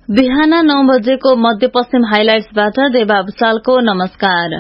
बिहान 9 बजेको मध्यपश्चिम हाइलाइट्सबाट देवा भुसालको नमस्कार।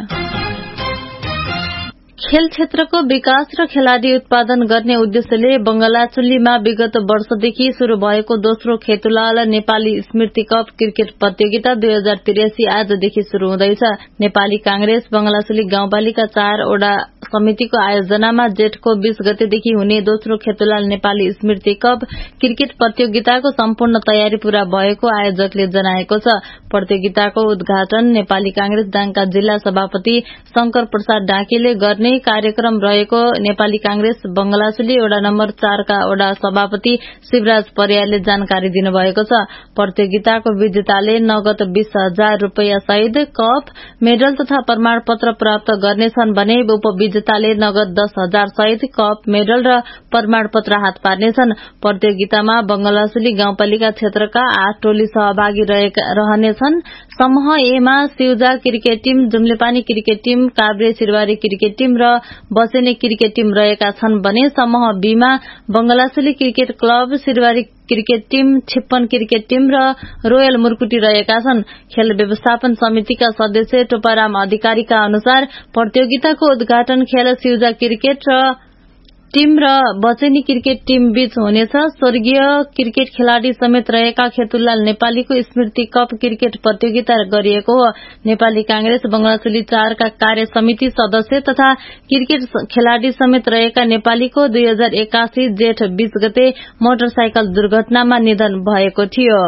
खेल क्षेत्रको विकास र खेलाड़ी उत्पादन गर्ने उद्देश्यले बंगलाचुल्लीमा विगत वर्षदेखि शुरू भएको दोस्रो खेतुलाल नेपाली स्मृति कप क्रिकेट प्रतियोगिता 2083 आजदेखि शुरू हुँदैछ। नेपाली कांग्रेस बंगलाचुल्ली गाउँपालिका 4 वडा समितिको आयोजनामा जेठको 20 गतेदेखि हुने दोस्रो खेतुलाल नेपाली स्मृति कप क्रिकेट प्रतियोगिताको सम्पूर्ण तयारी पूरा भएको आयोजकले जनाएको छ। प्रतियोगिताको उद्घाटन नेपाली कांग्रेस दाङका जिल्ला सभापति शंकर प्रसाद डाँकीले गर्ने कार्यक्रम रहेको नेपाली कांग्रेस बंगलाचुल्ली वडा नम्बर 4 का वडा सभापति शिवराज परियारले जानकारी दिनुभएको छ। प्रतियोगिताको विजेताले नगद 20,000 रूपैयाँ सहित कप, मेडल तथा प्रमाण पत्र प्राप्त गर्नेछन् भने उपविजेताले नगद 10,000 सहित कप, मेडल र प्रमाण पत्र हात पार्नेछन्। प्रतियोगितामा बंगलाचुल्ली गाउँपालिका क्षेत्रका 8 टोली सहभागी रहनेछन्। समूह ए मा सिउजा cricket team, जुम्लेपानी cricket team, Kavre सिरबारी cricket team र बसेने क्रिकेट टिम रहेका छन् भने समूह बी मा बंगलाचुल्ली cricket club, सिरबारी cricket team, छिप्पन cricket team र रोयल मुर्कुटी रहेका छन्। खेल व्यवस्थापन समितिका सदस्य टोपाराम अधिकारीका अनुसार प्रतियोगिताको उद्घाटन खेल सिउजा क्रिकेट टिम र बसेनी क्रिकेट टिम बीच हुनेछ। स्वर्गीय क्रिकेट खेलाड़ी समेत रहेका खेतुलाल नेपालीको स्मृति कप क्रिकेट प्रतियोगिता गरिएको हो। नेपाली कांग्रेस बंगलाचुल्ली 4 का कार्य समिति सदस्य तथा क्रिकेट खेलाड़ी समेत रहेका नेपालीको 2081 जेठ 20 गते मोटरसाइकल दुर्घटनामा निधन भएको थियो।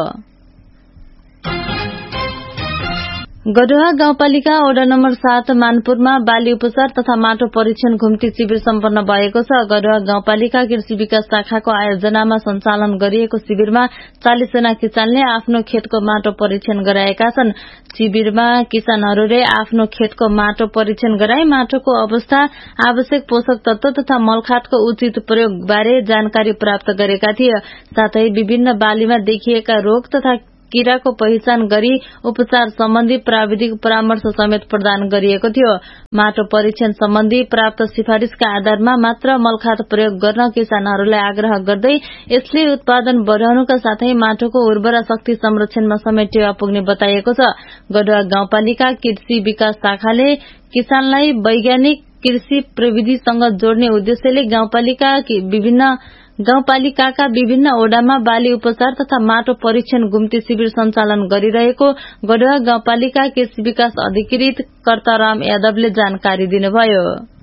गढुवा गाउँपालिका वडा नम्बर 7 मानपुरमा बाली उपचार तथा माटो परीक्षण घुम्ती शिविर सम्पन्न भएको छ। गढुवा गाउँपालिका कृषि विकास शाखाको आयोजनामा सञ्चालन गरिएको शिविरमा 40 जना किसानले आफ्नो खेतको माटो परीक्षण गराएका छन्। शिविरमा किसानहरूले आफ्नो खेतको माटो परीक्षण गराई माटोको अवस्था, आवश्यक पोषक तत्व तथा मलखातको उचित प्रयोग बारे जानकारी प्राप्त गरेका थिए। साथै विभिन्न बालीमा देखिएका रोग तथा कीराको पहिचान गरी उपचार सम्बन्धी प्राविधिक परामर्श समेत प्रदान गरिएको थियो। माटो परीक्षण सम्बन्धी प्राप्त सिफारिशका आधारमा मात्र मलखात प्रयोग गर्न किसानहरूलाई आग्रह गर्दै यसले उत्पादन बढ़ाउनुका साथै माटोको उर्वरा शक्ति संरक्षणमा समेत टेवा पुग्ने बताइएको छ। गढुवा गाउँपालिका कृषि विकास शाखाले किसानलाई वैज्ञानिक कृषि प्रविधिसँग जोड्ने उद्देश्यले गाउँपालिकाका विभिन्न ओडामा बाली उपचार तथा माटो परीक्षण घुम्ती शिविर सञ्चालन गरिरहेको गढुवा गाउँपालिका कृषि विकास अधिकृत कर्ताराम यादवले जानकारी दिनुभयो।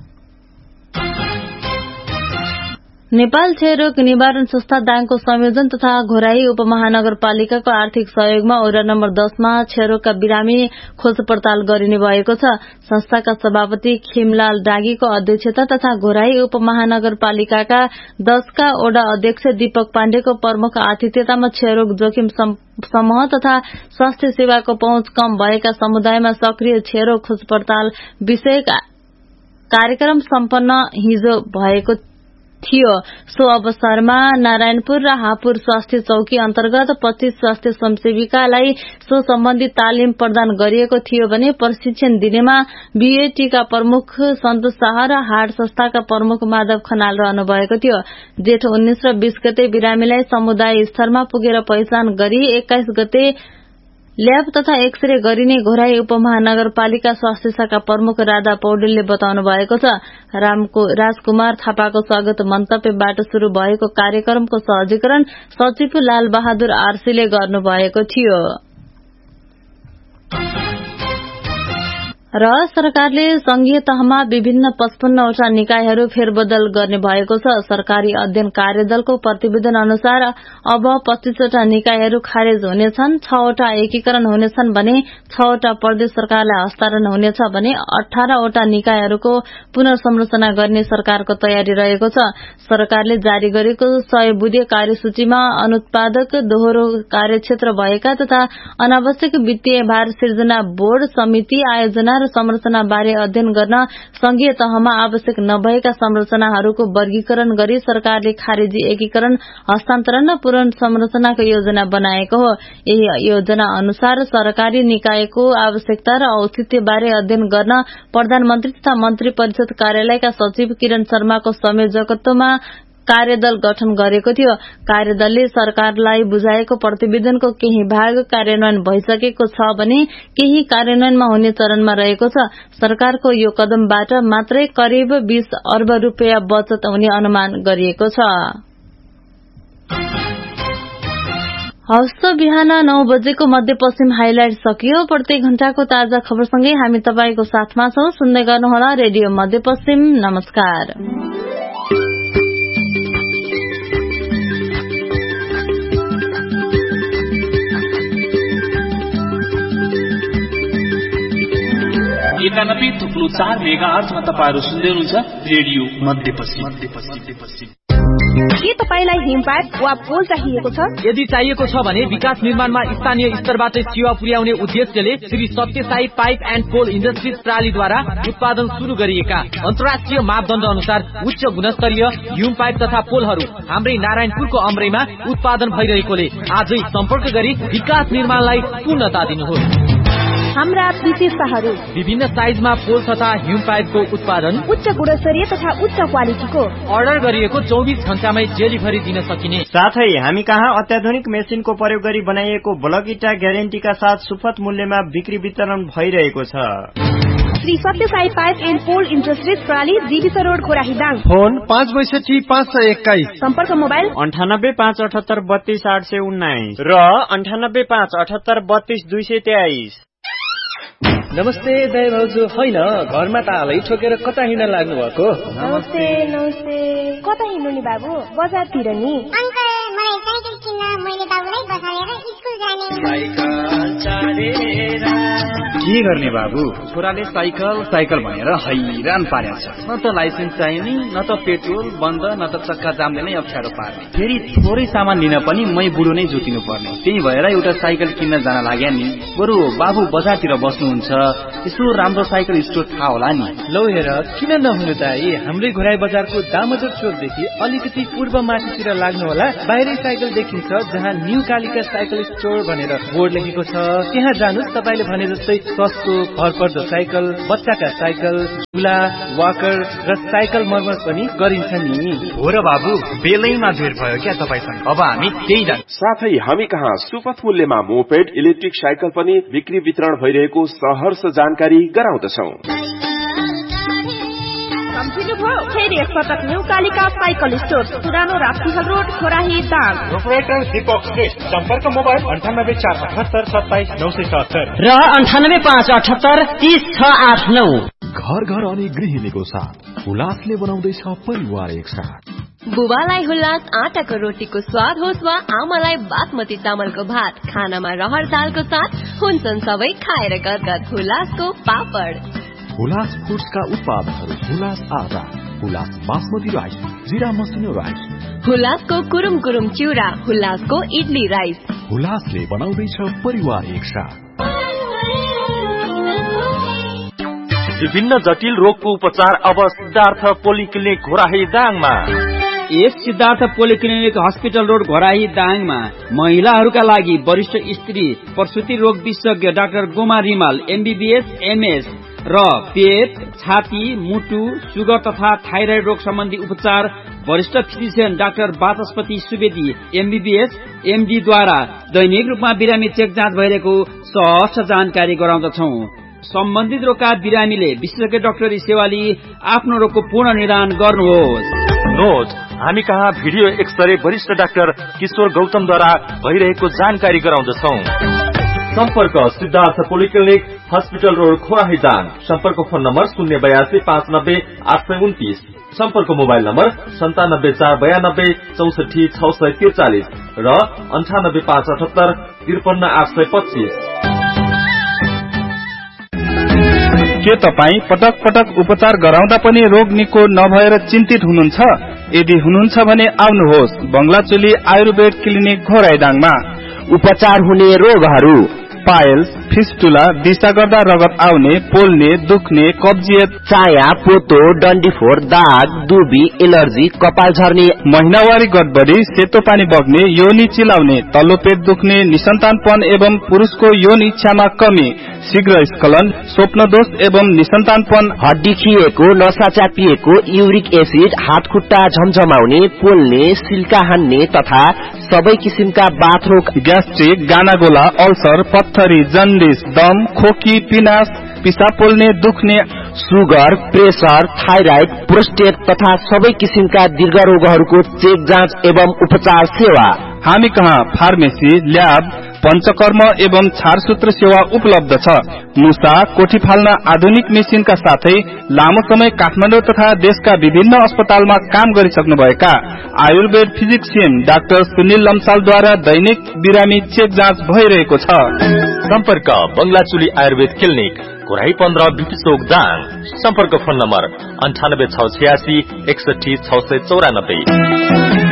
नेपाल क्षयरोग निवारण संस्था दाङको संयोजन तथा घोराही उपमहानगरपालिकाको आर्थिक सहयोगमा वडा नम्बर 10 मा क्षयरोगका बिरामी खोज पड़ताल गरिने भएको छ। संस्थाका सभापति खिमलाल डाँगीको अध्यक्षता तथा घोराही उपमहानगरपालिकाका 10 का वडा अध्यक्ष दीपक पाण्डेको प्रमुख आतिथ्यतामा क्षयरोग जोखिम समूह तथा स्वास्थ्य सेवाको पहुँच कम भएका समुदायमा सक्रिय क्षयरोग खोज पड़ताल विषयक कार्यक्रम सम्पन्न हिजो भएको थियो। सो अवसरमा नारायणपुर र हापुर स्वास्थ्य चौकी अन्तर्गत 25 स्वास्थ्य स्वयंसेविकालाई सो सम्बन्धी तालिम प्रदान गरिएको थियो भने प्रशिक्षण दिनेमा बीएटीका प्रमुख सन्तोष शाह र हाट संस्थाका प्रमुख माधव खनाल रहनु भएको थियो। जेठ 19 र 20 गते बिरामीलाई समुदाय स्तरमा पुगेर पहिचान गरी 21 गते ल्याब तथा एक्सरे गरिने घोराही उपमहानगरपालिका स्वास्थ्य शाखा प्रमुख राधा पौडेलले बताउनु भएको छ। राजकुमार थापाको स्वागत मन्तव्यबाट शुरू भएको कार्यक्रमको सहजीकरण सचिव लाल बहादुर आरसीले गर्नुभएको थियो। र सरकारले संघीय तहमा विभिन्न 55 वटा निकायहरू फेरबदल गर्ने भएको छ। सरकारी अध्ययन कार्यदलको प्रतिवेदन अनुसार अब 25 वटा निकायहरू खारेज हुनेछन्, 6 वटा एकीकरण हुनेछन् भने 6 वटा प्रदेश सरकारलाई हस्तान्तरण हुनेछ भने 18 वटा निकायहरूको पुनर्संरचना गर्ने सरकारको तयारी रहेको छ। सरकारले जारी गरेको 100 बुँदे कार्यसूचीमा अनुत्पादक, दोहोरो कार्यक्षेत्र भएका तथा अनावश्यक वित्तीय भार सिर्जना बोर्ड, समिति, आयोजना संरचना बारे अध्ययन गर्न संघीय तहमा आवश्यक नभएका संरचनाहरूको वर्गीकरण गरी सरकारले खारेजी, एकीकरण, हस्तान्तरण र पुनर्संरचनाको योजना बनाएको हो। यही योजना अनुसार सरकारी निकायको आवश्यकता र औचित्य बारे अध्ययन गर्न प्रधानमन्त्री तथा मन्त्री परिषद कार्यालयका सचिव किरण शर्माको संयोजकत्वमा कार्यदल गठन गरेको थियो। कार्यदलले सरकारलाई बुझाएको प्रतिवेदनको केही भाग कार्यान्वयन भइसकेको छ भने केही कार्यान्वयनमा हुने चरणमा रहेको छ। सरकारको यो कदमबाट मात्रै करिब 20 अर्ब रुपियाँ बचत हुने अनुमान गरिएको छ। हवस् त बिहान 9 बजेको मध्यपश्चिम हाइलाइट सकियो। प्रत्येक घण्टाको ताजा खबरसँगै हामी तपाईको साथमा छौं। सुन्दै गर्नुहोला रेडियो मध्यपश्चिम। नमस्कार। एकानब्बे थुप्रो 4 मेगाहर्जमा तपाईहरु सुन्दै हुनुहुन्छ रेडियो मध्यपश्चिम। के तपाईलाई हिमपाइप वा पोल चाहिएको छ? यदि चाहिएको छ भने विकास निर्माणमा स्थानीय स्तरबाट सेवा पुर्याउने उद्देश्यले श्री सत्य Sai pipe and pole industries प्रालीद्वारा उत्पादन सुरु गरिएका अन्तर्राष्ट्रिय मापदण्ड अनुसार उच्च गुणस्तरीय हिम पाइप तथा पोलहरू हाम्रै नारायणपुरको अमरैमा उत्पादन भइरहेकोले आजै सम्पर्क गरी विकास निर्माणलाई पूर्णता दिनुहोस्। हाम्रा विशेषताहरू: विभिन्न साइजमा पोल तथा हिम पाइपको उत्पादन, उच्च गुणस्तरीय तथा उच्च क्वालिटीको, अर्डर गरिएको 24 घण्टामै डेलिभरी दिन सकिने। साथै हामी कहाँ अत्याधुनिक मेसिनको प्रयोग गरी बनाइएको ब्लक इटा ग्यारेन्टीका साथ सुपथ मूल्यमा बिक्री वितरण भइरहेको छ। श्री सत्य Sai pipe and pole industries प्राली, जीवित रोड, खोराहीदाङ। फोन 562 सम्पर्क मोबाइल 9856832819 र 9858832223। नमस्ते दाइ भाउजू। होइन, घरमा तालै ठोकेर कता हिँड्न लाग्नु भएको? नमस्ते। कता हिँड्नु नि बाबु? बजारतिर नि। अंकल, मलाई साइकल किन्न मैले बाबुलाई बसालेर स्कुल जाने। के गर्ने बाबु? छोराले साइकल भनेर हैरान पारेछ। न त लाइसेन्स चाहिने, न त पेट्रोल बन्द, न त चक्का जामले नै अप्ठ्यारो पार्ने। फेरि थोरै सामान लिन पनि मै बुढो नै जोतिनु पर्ने। त्यही भएर एउटा साइकल किन्न जान लाग्या नि। बरु बाबु बजारतिर बस्नुहुन्छ, यसो राम्रो साइकल स्टोर थाहा होला नि। लौ हेर, किन नहुनु दाइ? हाम्रै घोराई बजारको दामोदर चोकदेखि अलिकति पूर्व माथितिर लाग्नु होला। बाहिरै साइकल देखिन्छ, जहाँ न्यू कालिका साइकल स्टोर भनेर बोर्ड लेखेको छ। त्यहाँ जानुस्, तपाईले भने जस्तै सस्तो भरपर्दो साइकल, बच्चाका साइकल, झुला, वाकर र साइकल मर्मत पनि गरिन्छ नि। हो र बाबु, बेलैमा भेट भयो क्या तपाईसँग। अब हामी त्यही जान्छ। साथै हामी कहाँ सुपथ मूल्यमा मोपेड, इलेक्ट्रिक साइकल पनि बिक्री वितरण भइरहेको सहर्ष जानकारी गराउँदछौ। फेरि एकपटक न्यू कालिका साइकल स्टोर, पुरानो राप्तीहल रोड, खोराहीदाङ। प्रोपराइटर दीपक श्रेष्ठ। सम्पर्क मोबाइल 9847879674 र 9858830689। घर घर अनि गृहिणीको साथ हुलासले बनाउँदैछ परिवार एकसाथ। बुबालाई हुलास आटाको रोटीको स्वाद होस् वा आमालाई बासमती चामलको भात, खानामा रहर दालको साथ हुन्छन् सबै खाएर गदगद हुलासको पापड। हुलास फुड्सका उत्पादनहरू हुलास आटा, हुलास बासमती राइस, जिरा मसिनो राइस, हुलासको कुरुम कुरुम चिउरा, हुलासको इडली राइस। हुलासले बनाउँदैछ परिवार एकसाथ। विभिन्न जटिल रोगको उपचार अब सिद्धार्थ पोलिक्लिनिक घोराहीदाङमा। यस सिद्धार्थ पोलिक्लिनिक हस्पिटल रोड घोराहीदाङमा महिलाहरूका लागि वरिष्ठ स्त्री प्रसुति रोग विशेषज्ञ doctor Goma Rimal MBBS MS र पेट, छाती, मुटु, सुगर तथा थाइराइड रोग सम्बन्धी उपचार वरिष्ठ फिजिशियन डाक्टर वाचस्पति सुवेदी MBBS MD द्वारा दैनिक रूपमा बिरामी चेक जाँच भइरहेको सहज जानकारी गराउँदछौ। सम्बन्धित रोगका बिरामीले विशेषज्ञ डाक्टरी सेवा लिई आफ्नो रोगको पूर्ण निदान गर्नुहोस्। नोट, हामी कहाँ भिडियो एक्सरे वरिष्ठ डाक्टर किशोर गौतमद्वारा भइरहेको जानकारी गराउँदछौ। सम्पर्क सिद्धार्थ पोलिक्लिनिक हस्पिटल रोड खोराहीदाङ। सम्पर्क फोन नम्बर 082 सम्पर्क मोबाइल नम्बर 9749264643 र 9857853825। के तपाई पटक पटक उपचार गराउँदा पनि रोग निको नभएर चिन्तित हुनुहुन्छ? यदि हुनुहुन्छ भने आउनुहोस् बंगलाचुली आयुर्वेद क्लिनिक घोराईदाङमा। उपचार हुने रोगहरू: पाइल्स, फिस्टुला, दिशा गर्दा रगत आउने, पोल्ने, दुख्ने, कब्जियत, चाया, पोतो, डन्डीफोर, दाग, दुबी, एलर्जी, कपाल झर्ने, महिनावारी गडबडी, सेतो पानी बग्ने, योनि चिलाउने, तल्लो पेट दुख्ने, निसन्तानपन एवं पुरुषको यौन इच्छामा कमी, शीघ्र स्खलन, स्वप्नदोष एवं निसन्तानपन, हड्डी खिएको, नसा चापिएको, युरिक एसिड, हात खुट्टा झमझमाउने, पोल्ने, सिल्का हान्ने तथा सबै किसिमका बाथरोग, ग्यास्ट्रिक, गानागोला, अल्सर, पत्थरी, जन्डिस, दम, खोकी, पिनास, पिसाब पोल्ने, दुख्ने, सुगर, प्रेसर, थाइराइड, प्रोस्टेट तथा सबै किसिमका दीर्घ रोगहरूको चेक जाँच एवं उपचार सेवा। हामी कहाँ फार्मेसी, ल्याब, पञ्चकर्म एवं छारसूत्र सेवा उपलब्ध छ। मुसा, कोठी फाल्न आधुनिक मेसिनका साथै लामो समय काठमाडौँ तथा देशका विभिन्न अस्पतालमा काम गरिसक्नुभएका आयुर्वेद फिजिशियन डाक्टर सुनिल लम्सालद्वारा दैनिक बिरामी चेक जाँच भइरहेको छ। सम्पर्क बंगलाचुली आयुर्वेद क्लिनिक, घोराई 15 बीपी चोक दाङ। सम्पर्क फोन नम्बर 98 686 61 694।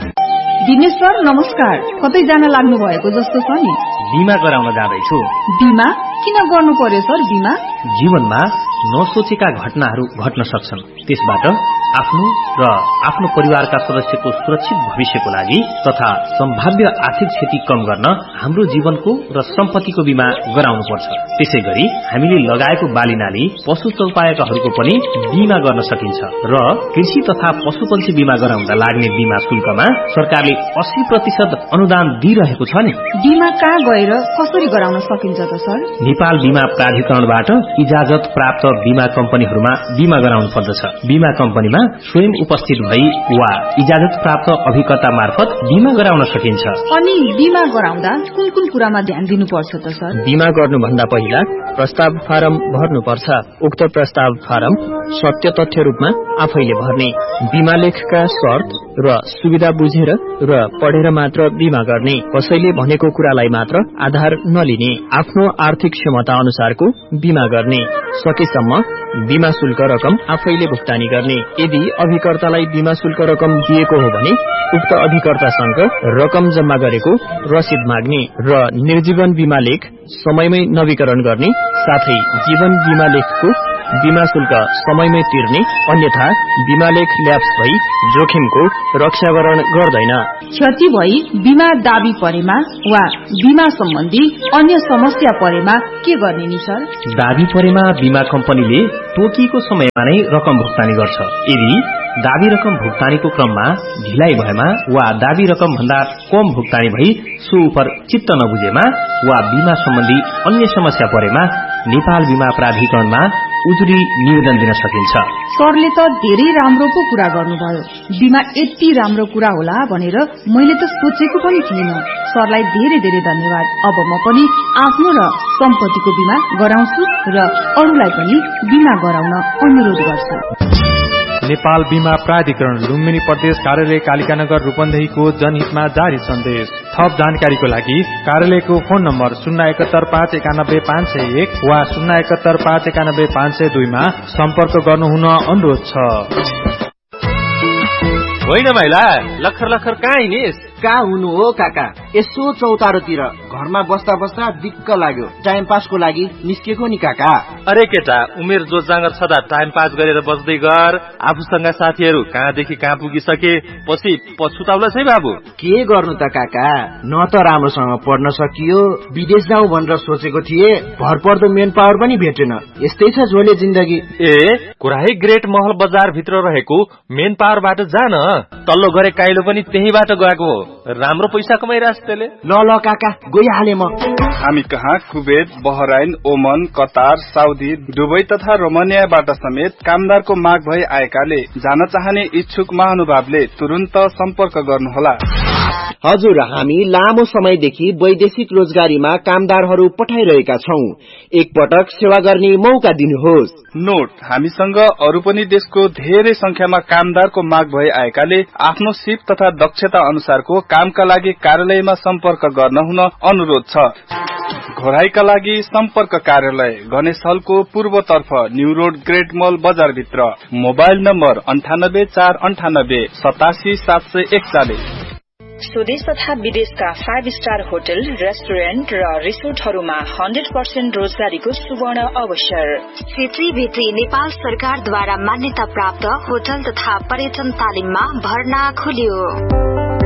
दिनेश्वर नमस्कार, कतै जान लाग्नु भएको जस्तो छ नि? बिमा गराउन जाँदैछु। बिमा किन गर्नु पर्यो सर? बिमा जीवनमा नसोचेका घटनाहरू घट्न सक्छन्, त्यसबाट आफ्नो र आफ्नो परिवारका सदस्यको सुरक्षित भविष्यको लागि तथा सम्भाव्य आर्थिक क्षति कम गर्न हाम्रो जीवनको र सम्पत्तिको बिमा गराउनु पर्छ। त्यसैगरी हामीले लगाएको बालीनाली, पशु चौपायकहरूको पनि बिमा गर्न सकिन्छ र कृषि तथा पशुपन्छी बिमा गराउँदा लाग्ने बिमा शुल्कमा सरकारले 80% अनुदान दिइरहेको छ नि। बिमा कहाँ गएर कसरी गराउन सकिन्छ त सर? नेपाल बिमा प्राधिकरणबाट इजाजत प्राप्त बिमा कम्पनीहरूमा बिमा गराउनु पर्दछ। बिमा कम्पनीमा स्वयं उपस्थित भई वा इजाजत प्राप्त अभिकर्ता मार्फत बिमा गराउन सकिन्छ। अनि बिमा गराउँदा कुन कुन कुरामा ध्यान दिनुपर्छ त सर? बिमा गर्नुभन्दा पहिला प्रस्ताव फारम भर्नुपर्छ। उक्त प्रस्ताव फारम सत्य तथ्य रूपमा आफैले भर्ने, बिमा लेखका शर्त र सुविधा बुझेर र पढेर मात्र बिमा गर्ने, कसैले भनेको कुरालाई मात्र आधार नलिने, आफ्नो आर्थिक क्षमता अनुसारको बिमा गर्ने, सकेसम्म बिमा शुल्क रकम आफैले भुक्तानी गर्ने। यदि अभिकर्तालाई बिमा शुल्क रकम दिएको हो भने उक्त अभिकर्तासँग रकम जम्मा गरेको रसिद माग्ने र निर्जीवन बिमा लेख समयमै नवीकरण गर्ने, साथै जीवन बिमा लेखको बिमा शुल्क समयमै तिर्ने, अन्यथा बिमा लेख ल्याप्स भई जोखिमको रक्षावरण गर्दैन। क्षति भई बिमा दाबी परेमा वा बिमा सम्बन्धी अन्य समस्या परेमा के गर्ने नि सर? दाबी परेमा बिमा कम्पनीले तोकिएको समयमा नै रकम भुक्तानी गर्छ। यदि दाबी रकम भुक्तानीको क्रममा ढिलाइ भएमा वा दाबी रकम भन्दा कम भुक्तानी भई सो उपर चित्त नबुझेमा वा बिमा सम्बन्धी अन्य समस्या परेमा नेपाल बिमा प्राधिकरणमा उजुरी निवेदन दिन सकिन्छ। सरले त धेरै राम्रो पो कुरा गर्नुभयो। बिमा यति राम्रो कुरा होला भनेर मैले त सोचेको पनि थिइनँ। सरलाई धेरै धेरै धन्यवाद। अब म पनि आफ्नो र सम्पत्तिको बिमा गराउँछु र अरूलाई पनि बिमा गराउन अनुरोध गर्छु। नेपाल बिमा प्राधिकरण लुम्बिनी प्रदेश कार्यालय कालिकानगर रूपन्देहीको जनहितमा जारी सन्देश। थप जानकारीको लागि कार्यालयको फोन नम्बर 071 591 501 वा 071 591 502 मा सम्पर्क गर्नुहुन अनुरोध छ। होइन माइला, लखर लखर कहाँ हिँडिस? कहाँ हुनु हो काका, यसो चौतारोतिर घरमा बस्दा बस्दा दिक्क लाग्यो, टाइम पासको लागि निस्केको नि काका। अरे केटा, उमेर जो जाँगर छदा टाइम पास गरेर बस्दै गर। आफूसँग साथीहरू कहाँदेखि कहाँ पुगिसके, पछि पछुताउला है बाबु। के गर्नु त काका, न त राम्रोसँग पढ्न सकियो, विदेश जाउँ भनेर सोचेको थिए, भरपर्दो मेन पावर पनि भेटेन। यस्तै छ झोले जिन्दगी। ए कुराही ग्रेट महल बजार भित्र रहेको मेन पावरबाट जान, तल्लो गरे काइलो पनि त्यहीबाट गएको हो। राम्रो पैसा कमाइरहेछ त्यसले। ल ल काका, गइहाले म। हामी कहाँ कुवेत, बहराइन, ओमन, कतार, साउदी, दुबई तथा रोमानियाबाट समेत कामदारको माग भई आएकाले जान चाहने इच्छुक महानुभावले तुरुन्त सम्पर्क गर्नुहोला। हजुर, हामी लामो समयदेखि वैदेशिक रोजगारीमा कामदारहरू पठाइरहेका छौं। एकपटक सेवा गर्ने मौका दिनुहोस्। नोट, हामीसँग अरू पनि देशको धेरै संख्यामा कामदारको माग भई आएकाले आफ्नो सिप तथा दक्षता अनुसारको कामका लागि कार्यालयमा सम्पर्क गर्न हुन अनुरोध छ। घोराईका लागि सम्पर्क कार्यालय गणेश हलको पूर्वतर्फ न्यू रोड ग्रेट मल बजार भित्र। Mobile number 98 498 87 741। स्वदेश तथा विदेशका 5 स्टार होटल, रेस्टुरेन्ट र रिसोर्टहरूमा 100% रोजगारीको सुवर्ण अवसर। भित्री नेपाल सरकारद्वारा मान्यता प्राप्त होटल तथा पर्यटन तालिममा भर्ना खुल्यो।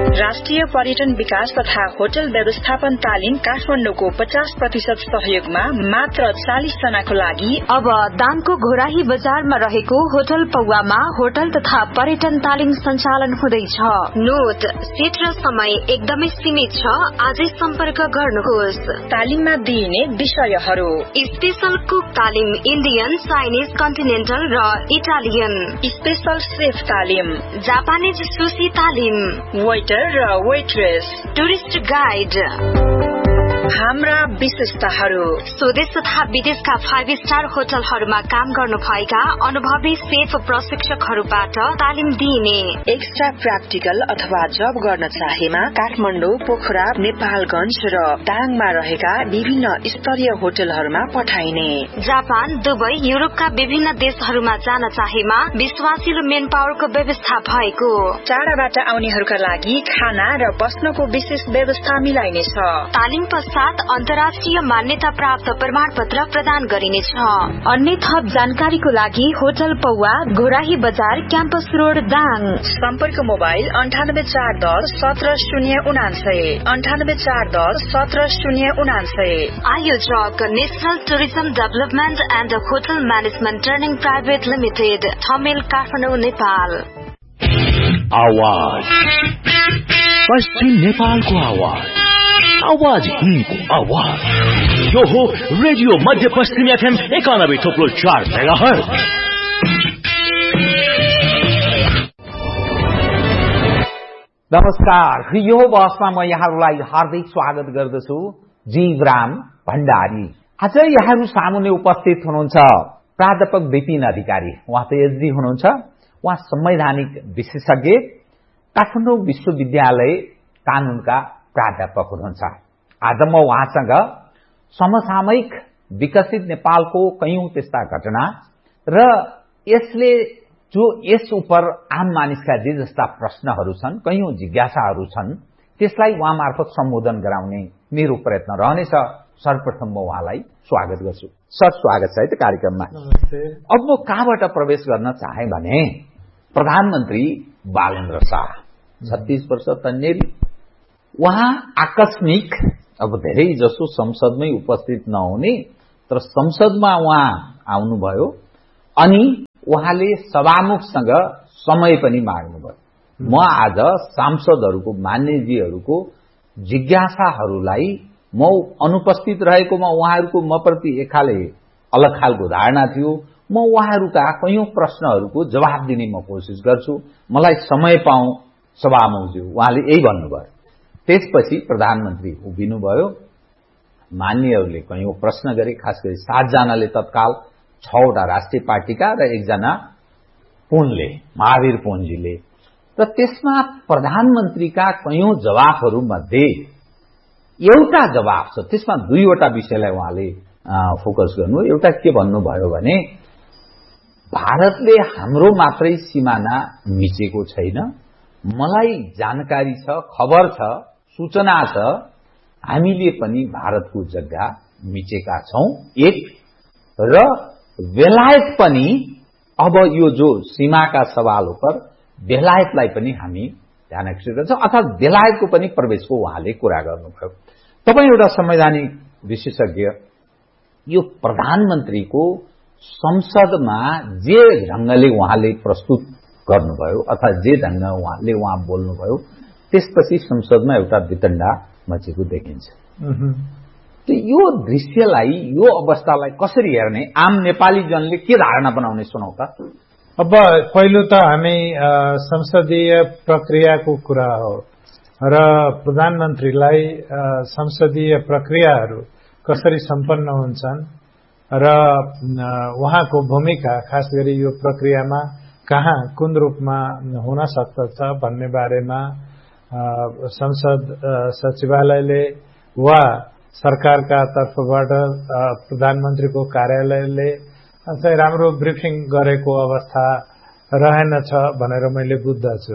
राष्ट्रिय पर्यटन विकास तथा होटल व्यवस्थापन तालिम काठमाडौँको 50% सहयोगमा मात्र 40 जनाको लागि अब दाङको घोराही बजारमा रहेको होटल पौवामा होटल तथा पर्यटन तालिम सञ्चालन हुँदैछ। नोट, सीट र समय एकदमै सीमित छ। आजै सम्पर्क गर्नुहोस्। तालिममा दिइने विषयहरू: स्पेशल कुक तालिम, इन्डियन, चाइनिज, कन्टिनेन्टल र इटालियन। स्पेशल सेफ तालिम, जापानिज सुशी तालिम, वेटर र वेट्रेस, टुरिस्ट गाइड। हाम्रा विशेषताहरू: स्वदेश तथा विदेशका 5 स्टार होटलहरूमा काम गर्नुभएका अनुभवी सेफ प्रशिक्षकहरूबाट तालिम दिइने। एक्स्ट्रा प्र्याक्टिकल अथवा जब गर्न चाहेमा काठमाडौँ, पोखरा, नेपालगञ्ज र दाङमा रहेका विभिन्न स्तरीय होटलहरूमा पठाइने। जापान, दुबई, युरोपका विभिन्न देशहरूमा जान चाहेमा विश्वासिलो मेन पावरको व्यवस्था भएको। टाढाबाट आउनेहरूका लागि खाना र बस्नको विशेष व्यवस्था मिलाइनेछ। तालिम पश्चात अन्तर्राष्ट्रिय मान्यता प्राप्त प्रमाण पत्र प्रदान गरिनेछ। अन्य थप जानकारीको लागि होटल पौवा, घोराही बजार, क्याम्पस रोड, दाङ। सम्पर्क मोबाइल 9841 17099 9841 17099। आयोजक national tourism development and hotel management training private limited, Thamel, Kathmandu, Nepal. आवाज पश्चिम नेपालको आवाज, आवाज हिन्दको आवाज। यो हो रेडियो मध्य पश्चिम FM 91.4 मेगाहर्ज। नमस्कार, यो बसमा म यहाँहरूलाई हार्दिक स्वागत गर्दछु। जीवराम भण्डारी। आज यहाँहरू सामुन्ने उपस्थित हुनुहुन्छ प्राध्यापक विपिन अधिकारी। उहाँ PhD हुनुहुन्छ। उहाँ संवैधानिक विशेषज्ञ, काठमाडौँ विश्वविद्यालय कानूनका प्राध्यापक हुनुहुन्छ। आज म उहाँसँग समसामयिक विकसित नेपालको कयौं त्यस्ता घटना र यसले जो यस उप आम मानिसका जे जस्ता प्रश्नहरू छन्, कयौं जिज्ञासाहरू छन्, त्यसलाई उहाँ मार्फत सम्बोधन गराउने मेरो प्रयत्न रहनेछ। सर्वप्रथम म उहाँलाई स्वागत गर्छु। सर, स्वागत छ है त कार्यक्रममा। अब म कहाँबाट प्रवेश गर्न चाहे भने प्रधानमन्त्री बालेन्द्र शाह 36 वर्ष तन्नेरी, उहाँ आकस्मिक, अब धेरै जसो संसदमै उपस्थित नहुने, तर संसदमा उहाँ आउनुभयो अनि उहाँले सभामुखसँग समय पनि माग्नुभयो। म आज सांसदहरूको, मान्यजीहरूको जिज्ञासाहरूलाई म अनुपस्थित रहेकोमा उहाँहरूको म प्रति एक खाले अलग खालको धारणा थियो। म उहाँहरूका कयौं प्रश्नहरूको जवाब दिने म कोसिस गर्छु। मलाई समय पाऊँ सभामुखज्यू, उहाँले यही भन्नुभयो। त्यसपछि प्रधानमन्त्री उभिनुभयो। मान्यहरूले कयौं प्रश्न गरे, खास गरी 7 जनाले तत्काल, 6 वटा राष्ट्रिय पार्टीका र 1 जना पुनले, महावीर पुनजीले। र त्यसमा प्रधानमन्त्रीका कयौं जवाफहरू मध्ये एउटा जवाफ छ, त्यसमा 2 वटा विषयलाई उहाँले फोकस गर्नु। एउटा के भन्नुभयो भने भारतले हाम्रो मात्रै सिमाना मिचेको छैन, मलाई जानकारी छ, खबर छ, सूचना छ, हामीले पनि भारतको जग्गा मिचेका छौं। एक र बेलायत पनि अब यो जो सीमाका सवालहरु पर बेलायतलाई पनि हामी ध्यान आकर्षित गर्छौं, अर्थात बेलायतको पनि प्रवेशको उहाँले कुरा गर्नुभयो। तपाईं एउटा संवैधानिक विशेषज्ञ, यो प्रधानमन्त्रीको संसदमा जे ढंगले उहाँले प्रस्तुत गर्नुभयो अथवा जे ढंगले उहाँ बोल्नुभयो, त्यसपछि संसदमा एउटा वितण्डा मचेको देखिन्छ। यो दृश्यलाई, यो अवस्थालाई कसरी हेर्ने, आम नेपाली जनले के धारणा बनाउने सुनाउ त। अब पहिलो त हामी संसदीय प्रक्रियाको कुरा हो र प्रधानमन्त्रीलाई संसदीय प्रक्रियाहरू कसरी सम्पन्न हुन्छन् र उहाँको भूमिका खास गरी यो प्रक्रियामा कहाँ कुन रूपमा हुन सक्दछ भन्ने बारेमा संसद सचिवालयले वा सरकारका तर्फबाट प्रधानमन्त्रीको कार्यालयले चाहिँ राम्रो ब्रिफिङ गरेको अवस्था रहेनछ भनेर मैले बुझ्दछु।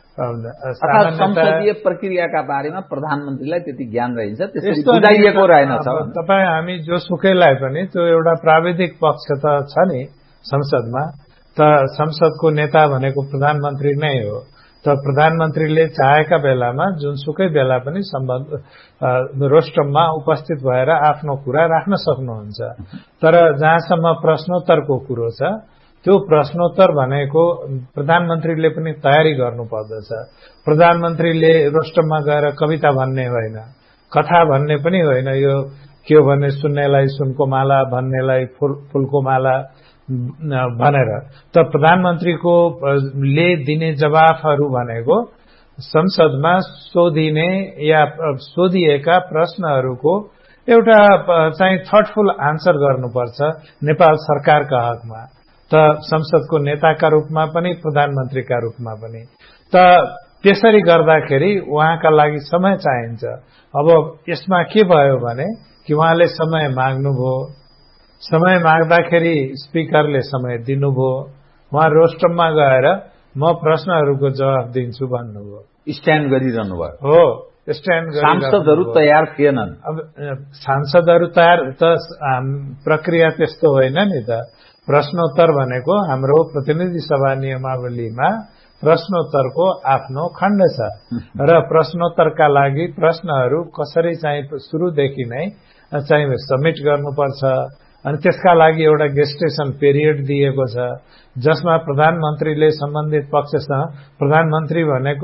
संसदीय प्रक्रियाका बारेमा प्रधानमन्त्रीलाई त्यति ज्ञान रहन्छ, त्यसरी बुझाइएको रहेनछ। तपाई हामी जोसुकैलाई पनि त्यो एउटा प्राविधिक पक्ष त छ नि संसदमा, त संसदको नेता भनेको प्रधानमन्त्री नै हो त प्रधानमन्त्रीले चाहेका बेलामा जुनसुकै बेला पनि रोस्टममा उपस्थित भएर आफ्नो कुरा राख्न सक्नुहुन्छ। तर जहाँसम्म प्रश्नोत्तरको कुरो छ त्यो प्रश्नोत्तर भनेको प्रधानमन्त्रीले पनि तयारी गर्नुपर्दछ। प्रधानमन्त्रीले रोस्टममा गएर कविता भन्ने होइन, कथा भन्ने पनि होइन, यो के हो भने सुन्नेलाई सुनको माला भन्नेलाई फूलको माला भनेर। त प्रधानमन्त्रीको ले दिने जवाफहरू भनेको संसदमा सोधिने या सोधिएका प्रश्नहरूको एउटा चाहिँ थटफुल आन्सर गर्नुपर्छ नेपाल सरकारका हकमा, त संसदको नेताका रूपमा पनि प्रधानमन्त्रीका रूपमा पनि। त त्यसरी गर्दाखेरि उहाँका लागि समय चाहिन्छ। अब यसमा के भयो भने कि उहाँले समय माग्नुभयो, समय माग्दाखेरि स्पिकरले समय दिनुभयो, उहाँ रोस्टममा गएर म प्रश्नहरूको जवाफ दिन्छु भन्नुभयो, स्ट्यान्ड गरिरहनु भयो। हो, स्ट्यान्ड गरिरहनु। सांसदहरू तयार थिएनन्। अब सांसदहरू तयार त प्रक्रिया त्यस्तो होइन नि त। प्रश्नोत्तर भनेको हाम्रो प्रतिनिधि सभा नियमावलीमा प्रश्नोत्तरको आफ्नो खण्ड छ र प्रश्नोत्तरका लागि प्रश्नहरू कसरी चाहिँ सुरुदेखि नै चाहिँ सबमिट गर्नुपर्छ। अनि त्यसका लागि एउटा गेस्टेसन पिरियड दिएको छ जसमा प्रधानमन्त्रीले सम्बन्धित पक्षसँग, प्रधानमन्त्री भनेको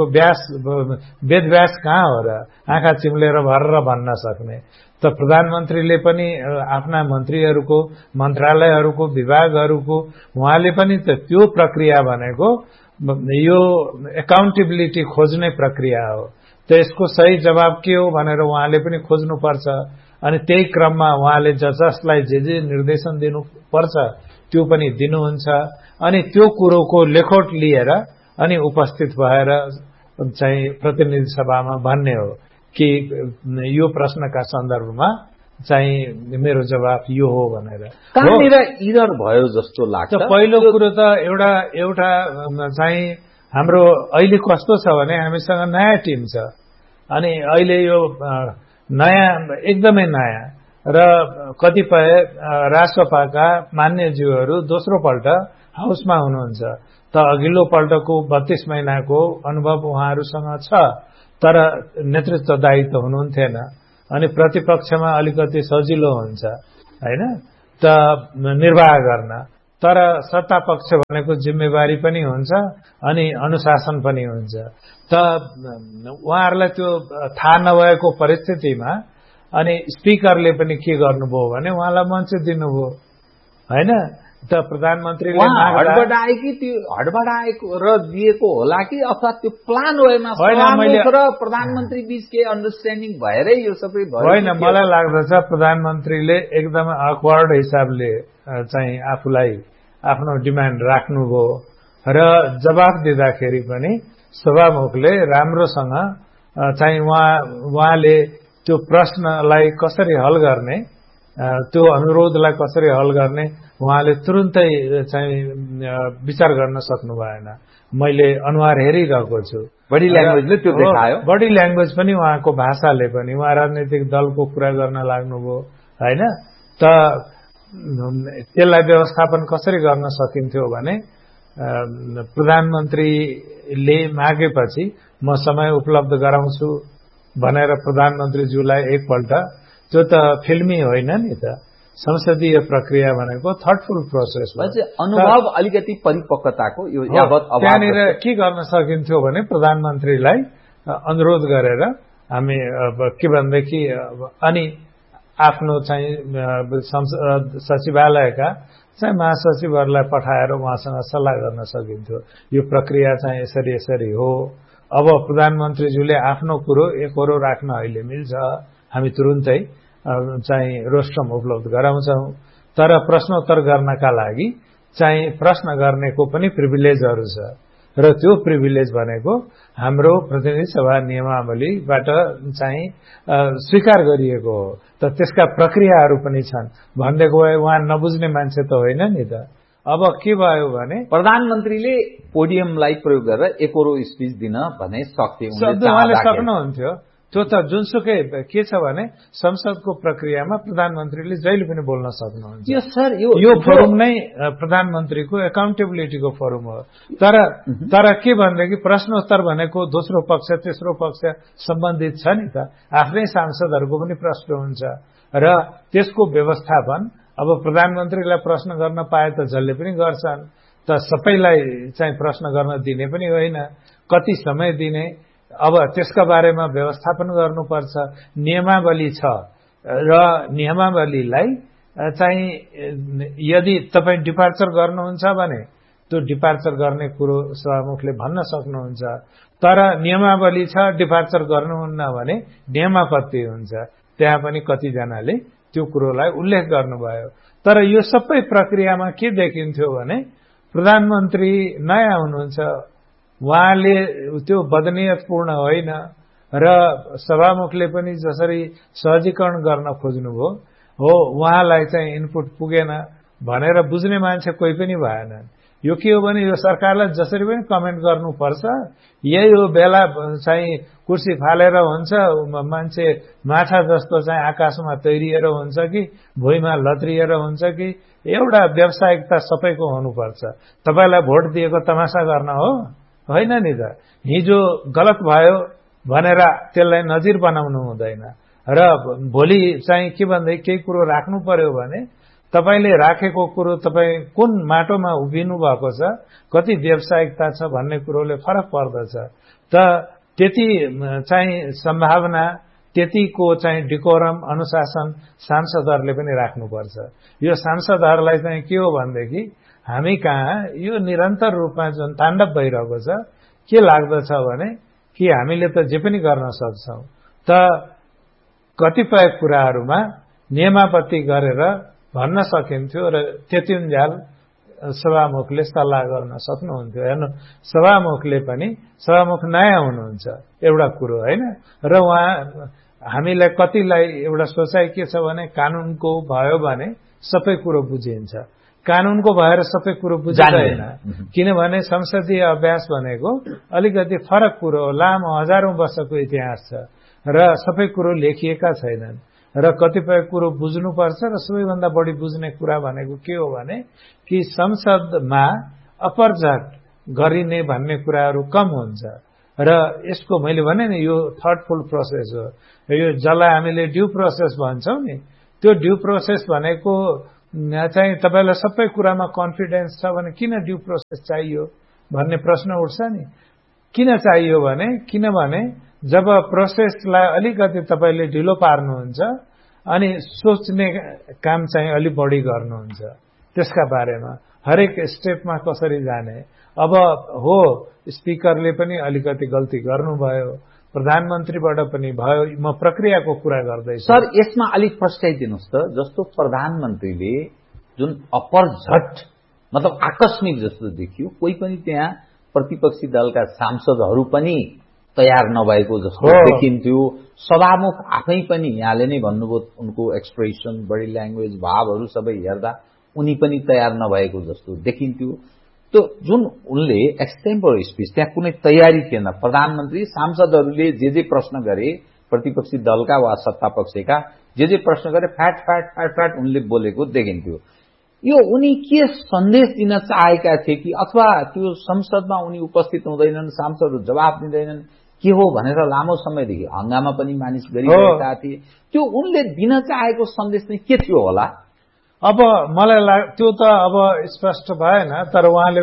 वेद व्यास कहाँ हो र आँखा चिम्लेर भरेर भन्न सक्ने, त प्रधानमन्त्रीले पनि आफ्ना मन्त्रीहरूको, मन्त्रालयहरूको, विभागहरूको उहाँले पनि त त्यो प्रक्रिया भनेको यो एकाउन्टेबिलिटी खोज्ने प्रक्रिया हो। त यसको सही जवाब के हो भनेर उहाँले पनि खोज्नुपर्छ। अनि त्यही क्रममा उहाँले जजलाई जे निर्देशन दिनुपर्छ त्यो पनि दिनुहुन्छ। अनि त्यो कुरोको लेखोट लिएर अनि उपस्थित भएर चाहिँ प्रतिनिधि सभामा भन्ने हो कि यो प्रश्नका सन्दर्भमा चाहिँ मेरो जवाफ यो हो भनेर। कहाँनिर इरर भयो जस्तो लाग्छ? पहिलो कुरो त एउटा चाहिँ हाम्रो अहिले कस्तो छ भने हामीसँग नयाँ टिम छ। अनि अहिले यो नयाँ, एकदमै नयाँ र कतिपय राष्ट्रपाका मान्यज्यूहरू दोस्रो पल्ट हाउसमा हुनुहुन्छ। त अघिल्लो पल्टको 32 महिनाको अनुभव उहाँहरूसँग छ, तर नेतृत्व दायित्व हुनुहुन्थेन। अनि प्रतिपक्षमा अलिकति सजिलो हुन्छ हैन त निर्वाह गर्न, तर सत्ता पक्ष भनेको जिम्मेवारी पनि हुन्छ अनि अनुशासन पनि हुन्छ। त उहाँहरूलाई त्यो थाहा नभएको परिस्थितिमा अनि स्पिकरले पनि के गर्नुभयो भने उहाँलाई मञ्च दिनुभयो हैन। त प्रधानमन्त्रीले हडबडाएको र दिएको होला कि अथवा त्यो प्लान वेमा र प्रधानमन्त्री बीच के अन्डरस्ट्यान्डिङ भएरै यो सबै भयो? होइन, मलाई लाग्दछ प्रधानमन्त्रीले एकदम अक्वर्ड हिसाबले चाहिँ आफूलाई आफ्नो डिमान्ड राख्नुभयो र जवाफ दिँदाखेरि पनि सभामुखले राम्रोसँग चाहिँ उहाँले त्यो प्रश्नलाई कसरी हल गर्ने, त्यो अनुरोधलाई कसरी हल गर्ने उहाँले तुरुन्तै चाहिँ विचार गर्न सक्नु भएन। मैले अनुहार हेरिरहेको छु, बडी ल्याङ्ग्वेजले त्यो देखायो। बडी ल्याङ्ग्वेज पनि उहाँको भाषाले पनि, उहाँ राजनैतिक दलको कुरा गर्न लाग्नुभयो हैन। त त्यसलाई व्यवस्थापन कसरी गर्न सकिन्थ्यो भने प्रधानमन्त्रीले मागेपछि म समय उपलब्ध गराउँछु भनेर प्रधानमन्त्रीज्यूलाई एकपल्ट, त्यो त फिल्मी होइन नि त। संसदीय प्रक्रिया भनेको थटफुल प्रोसेस हो। अनुभव अलिकति परिपक्वताको यो यावत अभाव। त्यहाँनिर के गर्न सकिन्थ्यो भने प्रधानमन्त्रीलाई अनुरोध गरेर हामी के भनेदेखि अनि आफ्नो चाहिँ सचिवालयका चाहिँ महासचिवहरूलाई पठाएर उहाँसँग सल्लाह गर्न सकिन्थ्यो, यो प्रक्रिया चाहिँ यसरी यसरी हो। अब प्रधानमन्त्रीज्यूले आफ्नो कुरो एकहोरो राख्न अहिले मिल्छ, हामी तुरुन्तै चाहिँ रोस्टम उपलब्ध गराउँछौं। तर प्रश्नोत्तर गर्नका लागि चाहिँ प्रश्न गर्नेको पनि प्रिभिलेजहरू छ र त्यो प्रिभिलेज भनेको हाम्रो प्रतिनिधि सभा नियमावलीबाट चाहिँ स्वीकार गरिएको हो। त त्यसका प्रक्रियाहरू पनि छन्। भन्देको भए उहाँ नबुझ्ने मान्छे त होइन नि त। अब के भयो भने प्रधानमन्त्रीले पोडियमलाई प्रयोग गरेर एकहोरो स्पिच दिन भने सक्थे, उहाँले सक्नुहुन्थ्यो। त्यो त जुनसुकै के छ भने संसदको प्रक्रियामा प्रधानमन्त्रीले जहिले पनि बोल्न सक्नुहुन्छ। यो फोरम नै प्रधानमन्त्रीको एकाउन्टेबिलिटीको फोरम हो। तर के भनेदेखि प्रश्नोत्तर भनेको दोस्रो पक्ष तेस्रो पक्ष सम्बन्धित छ नि त, आफ्नै सांसदहरूको पनि प्रश्न हुन्छ र त्यसको व्यवस्थापन अब प्रधानमन्त्रीलाई प्रश्न गर्न पाए त जसले पनि गर्छन्, त सबैलाई चाहिँ प्रश्न गर्न दिने पनि होइन, कति समय दिने, अब त्यसका बारेमा व्यवस्थापन गर्नुपर्छ। नियमावली छ र नियमावलीलाई चाहिँ यदि तपाईँ डिपार्चर गर्नुहुन्छ भने त्यो डिपार्चर गर्ने कुरो सभामुखले भन्न सक्नुहुन्छ, तर नियमावली छ डिपार्चर गर्नुहुन्न भने नियमापत्ति हुन्छ, त्यहाँ पनि कतिजनाले त्यो कुरोलाई उल्लेख गर्नुभयो। तर यो सबै प्रक्रियामा के देखिन्थ्यो भने प्रधानमन्त्री नयाँ हुनुहुन्छ, उहाँले त्यो बदनियतपूर्ण होइन र सभामुखले पनि जसरी सहजीकरण गर्न खोज्नुभयो हो उहाँलाई चाहिँ इनपुट पुगेन भनेर बुझ्ने मान्छे कोही पनि भएनन्। यो के हो भने यो सरकारलाई जसरी पनि कमेन्ट गर्नुपर्छ, यही हो बेला चाहिँ कुर्सी फालेर हुन्छ, मान्छे माछा जस्तो चाहिँ आकाशमा तैरिएर हुन्छ कि भुइँमा लत्रिएर हुन्छ कि, एउटा व्यावसायिकता सबैको हुनुपर्छ। तपाईलाई भोट दिएको तमासा गर्न हो होइन नि त। हिजो गलत भयो भनेर त्यसलाई नजिर बनाउनु हुँदैन र भोलि चाहिँ के भन्दै केही कुरो राख्नु पर्यो भने तपाईले राखेको कुरो तपाईँ कुन माटोमा उभिनु भएको छ, कति व्यावसायिकता छ भन्ने कुरोले फरक पर्दछ। त त्यति चाहिँ सम्भावना, त्यतिको चाहिँ डिकोरम अनुशासन सांसदहरूले पनि राख्नुपर्छ। यो सांसदहरूलाई चाहिँ के हो भनेदेखि हामी कहाँ यो निरन्तर रूपमा जुन ताण्डव भइरहेको छ, के लाग्दछ भने कि हामीले त जे पनि गर्न सक्छौं, त कतिपय कुराहरूमा नियमापत्ति गरेर भन्न सकिन्थ्यो र त्यतिन्जेल सभामुखले सल्लाह गर्न सक्नुहुन्थ्यो। हेर्नु, सभामुखले पनि सभामुख नयाँ हुनुहुन्छ एउटा कुरो होइन, र उहाँ हामीलाई कतिलाई एउटा सोचाइ के छ भने कानूनको भयो भने सबै कुरो बुझिन्छ, कानूनको भएर सबै कुरो बुझिँदैन, किनभने संसदीय अभ्यास भनेको अलिकति फरक कुरो हो, लामो हजारौं वर्षको इतिहास छ र सबै कुरो लेखिएका छैनन् र कतिपय कुरो बुझ्नुपर्छ। र सबैभन्दा बढी बुझ्ने कुरा भनेको के हो भने कि संसदमा अपरझट गरिने भन्ने कुराहरू कम हुन्छ र यसको मैले भने नि यो थर्डफुल प्रोसेस हो। यो जसलाई हामीले ड्यू प्रोसेस भन्छौं नि, त्यो ड्यू प्रोसेस भनेको चाहिँ तपाईलाई सबै कुरामा कन्फिडेन्स छ भने किन ड्यू प्रोसेस चाहियो भन्ने प्रश्न उठ्छ नि। किन चाहियो भने किनभने जब प्रोसेसलाई अलिकति तपाईले ढिलो पार्नुहुन्छ अनि सोच्ने काम चाहिँ अलि बढी गर्नुहुन्छ त्यसका बारेमा, हरेक स्टेपमा कसरी जाने। अब हो स्पिकरले पनि अलिकति गल्ती गर्नुभयो, प्रधानमन्त्रीबाट पनि भयो, म प्रक्रियाको कुरा गर्दैछु। सर यसमा अलिक फस्टाइदिनुहोस् त, जस्तो प्रधानमन्त्रीले जुन अपरझट मतलब आकस्मिक जस्तो देखियो, कोही पनि त्यहाँ प्रतिपक्षी दलका सांसदहरू पनि तयार नभएको जस्तो देखिन्थ्यो। सभामुख आफै पनि यहाँले नै भन्नुभयो उनको एक्सप्रेसन, बडी ल्याङ्ग्वेज, भावहरू सबै हेर्दा उनी पनि तयार नभएको जस्तो देखिन्थ्यो। त्यो जुन उनले एक्सटेम्पोर स्पिच, त्यहाँ कुनै तयारी थिएन। प्रधानमन्त्री सांसदहरूले जे प्रश्न गरे, प्रतिपक्षी दलका वा सत्ता पक्षका जे प्रश्न गरे फ्याट फ्याट फ्याट फ्याट उनले बोलेको देखिन्थ्यो। यो उनी के सन्देश दिन चाहेका थिए कि अथवा त्यो संसदमा उनी उपस्थित हुँदैनन्, सांसदहरू जवाफ दिँदैनन्, के हो भनेर लामो समयदेखि हंगामा पनि मानिस गरिरहेका थिए। त्यो उनले दिन चाहेको सन्देश चाहिँ के थियो होला? अब मलाई त्यो त अब स्पष्ट भएन, तर उहाँले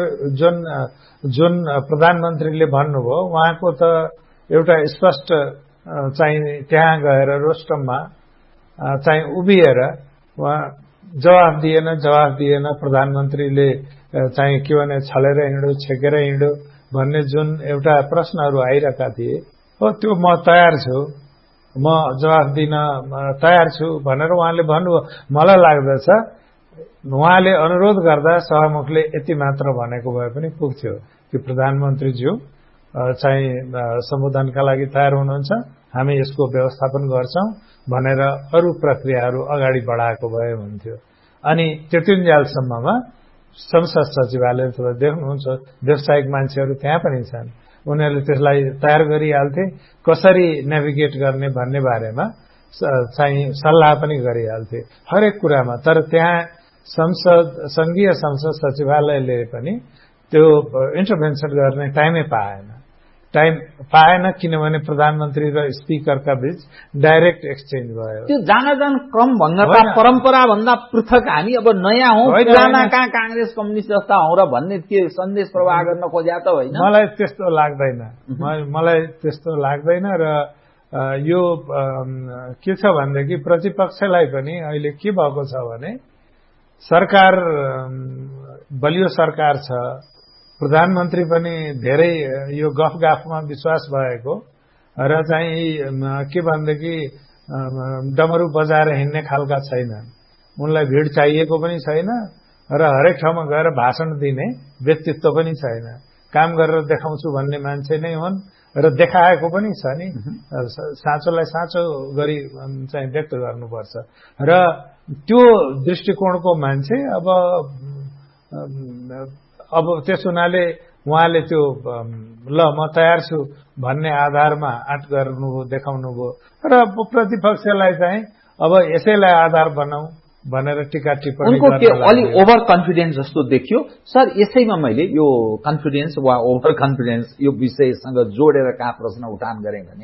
जुन प्रधानमन्त्रीले भन्नुभयो उहाँको त एउटा स्पष्ट चाहिँ त्यहाँ गएर रोस्टममा चाहिँ उभिएर उहाँ जवाफ दिएन। प्रधानमन्त्रीले चाहिँ के भने छलेर हिँड्यो, छेकेर हिँड्यो भन्ने जुन एउटा प्रश्नहरू आइरहेका थिए, हो त्यो म तयार छु, म जवाफ दिन तयार छु भनेर उहाँले भन्नुभयो। मलाई लाग्दछ उहाँले अनुरोध गर्दा सभामुखले यति मात्र भनेको भए पनि पुग्थ्यो कि प्रधानमन्त्रीज्यू चाहिँ सम्बोधनका लागि तयार हुनुहुन्छ, हामी यसको व्यवस्थापन गर्छौं भनेर अरू प्रक्रियाहरू अगाडि बढाएको भए हुन्थ्यो। अनि त्यतिन्जेलसम्ममा संसद सचिवालय देख्नुहुन्छ व्यावसायिक मान्छेहरू त्यहाँ पनि छन् उनीहरूले त्यसलाई तयार गरिहाल्थे, कसरी नेभिगेट गर्ने भन्ने बारेमा चाहिँ सल्लाह पनि गरिहाल्थे हरेक कुरामा। तर त्यहाँ संघीय संसद सचिवालयले पनि त्यो इन्टरभेन्सन गर्ने टाइमै पाएन किनभने प्रधानमन्त्री र स्पिकरका बीच डाइरेक्ट एक्सचेन्ज भयो। त्यो जान क्रम भन्दा परम्परा भन्दा पृथक हामी अब नयाँ हौ, पुराना कहाँ कांग्रेस कम्युनिस्ट जस्ता हौ र भन्ने के सन्देश प्रवाह गर्न खोज्या त होइन? मलाई त्यस्तो लाग्दैन र यो के छ भनेदेखि प्रतिपक्षलाई पनि अहिले के भएको छ भने सरकार बलियो सरकार छ, प्रधानमन्त्री पनि धेरै यो गफगाफमा विश्वास भएको र चाहिँ के भनेदेखि डमरू बजाएर हिँड्ने खालका छैनन्। उनलाई भिड चाहिएको पनि छैन र हरेक ठाउँमा गएर भाषण दिने व्यक्तित्व पनि छैन। काम गरेर देखाउँछु भन्ने मान्छे नै हुन् र देखाएको पनि छ नि। साँचोलाई साँचो गरी चाहिँ व्यक्त गर्नुपर्छ र त्यो दृष्टिकोणको मान्छे अब त्यस हुनाले उहाँले त्यो ल म तयार छु भन्ने आधारमा आँट गर्नुभयो, देखाउनुभयो र प्रतिपक्षलाई चाहिँ अब यसैलाई आधार बनाऊ भनेर टीका टिप्पणी अलि ओभर कन्फिडेन्स जस्तो देखियो। सर यसैमा मैले यो कन्फिडेन्स वा ओभर कन्फिडेन्स यो विषयसँग जोडेर कहाँ प्रश्न उठान गरेँ भने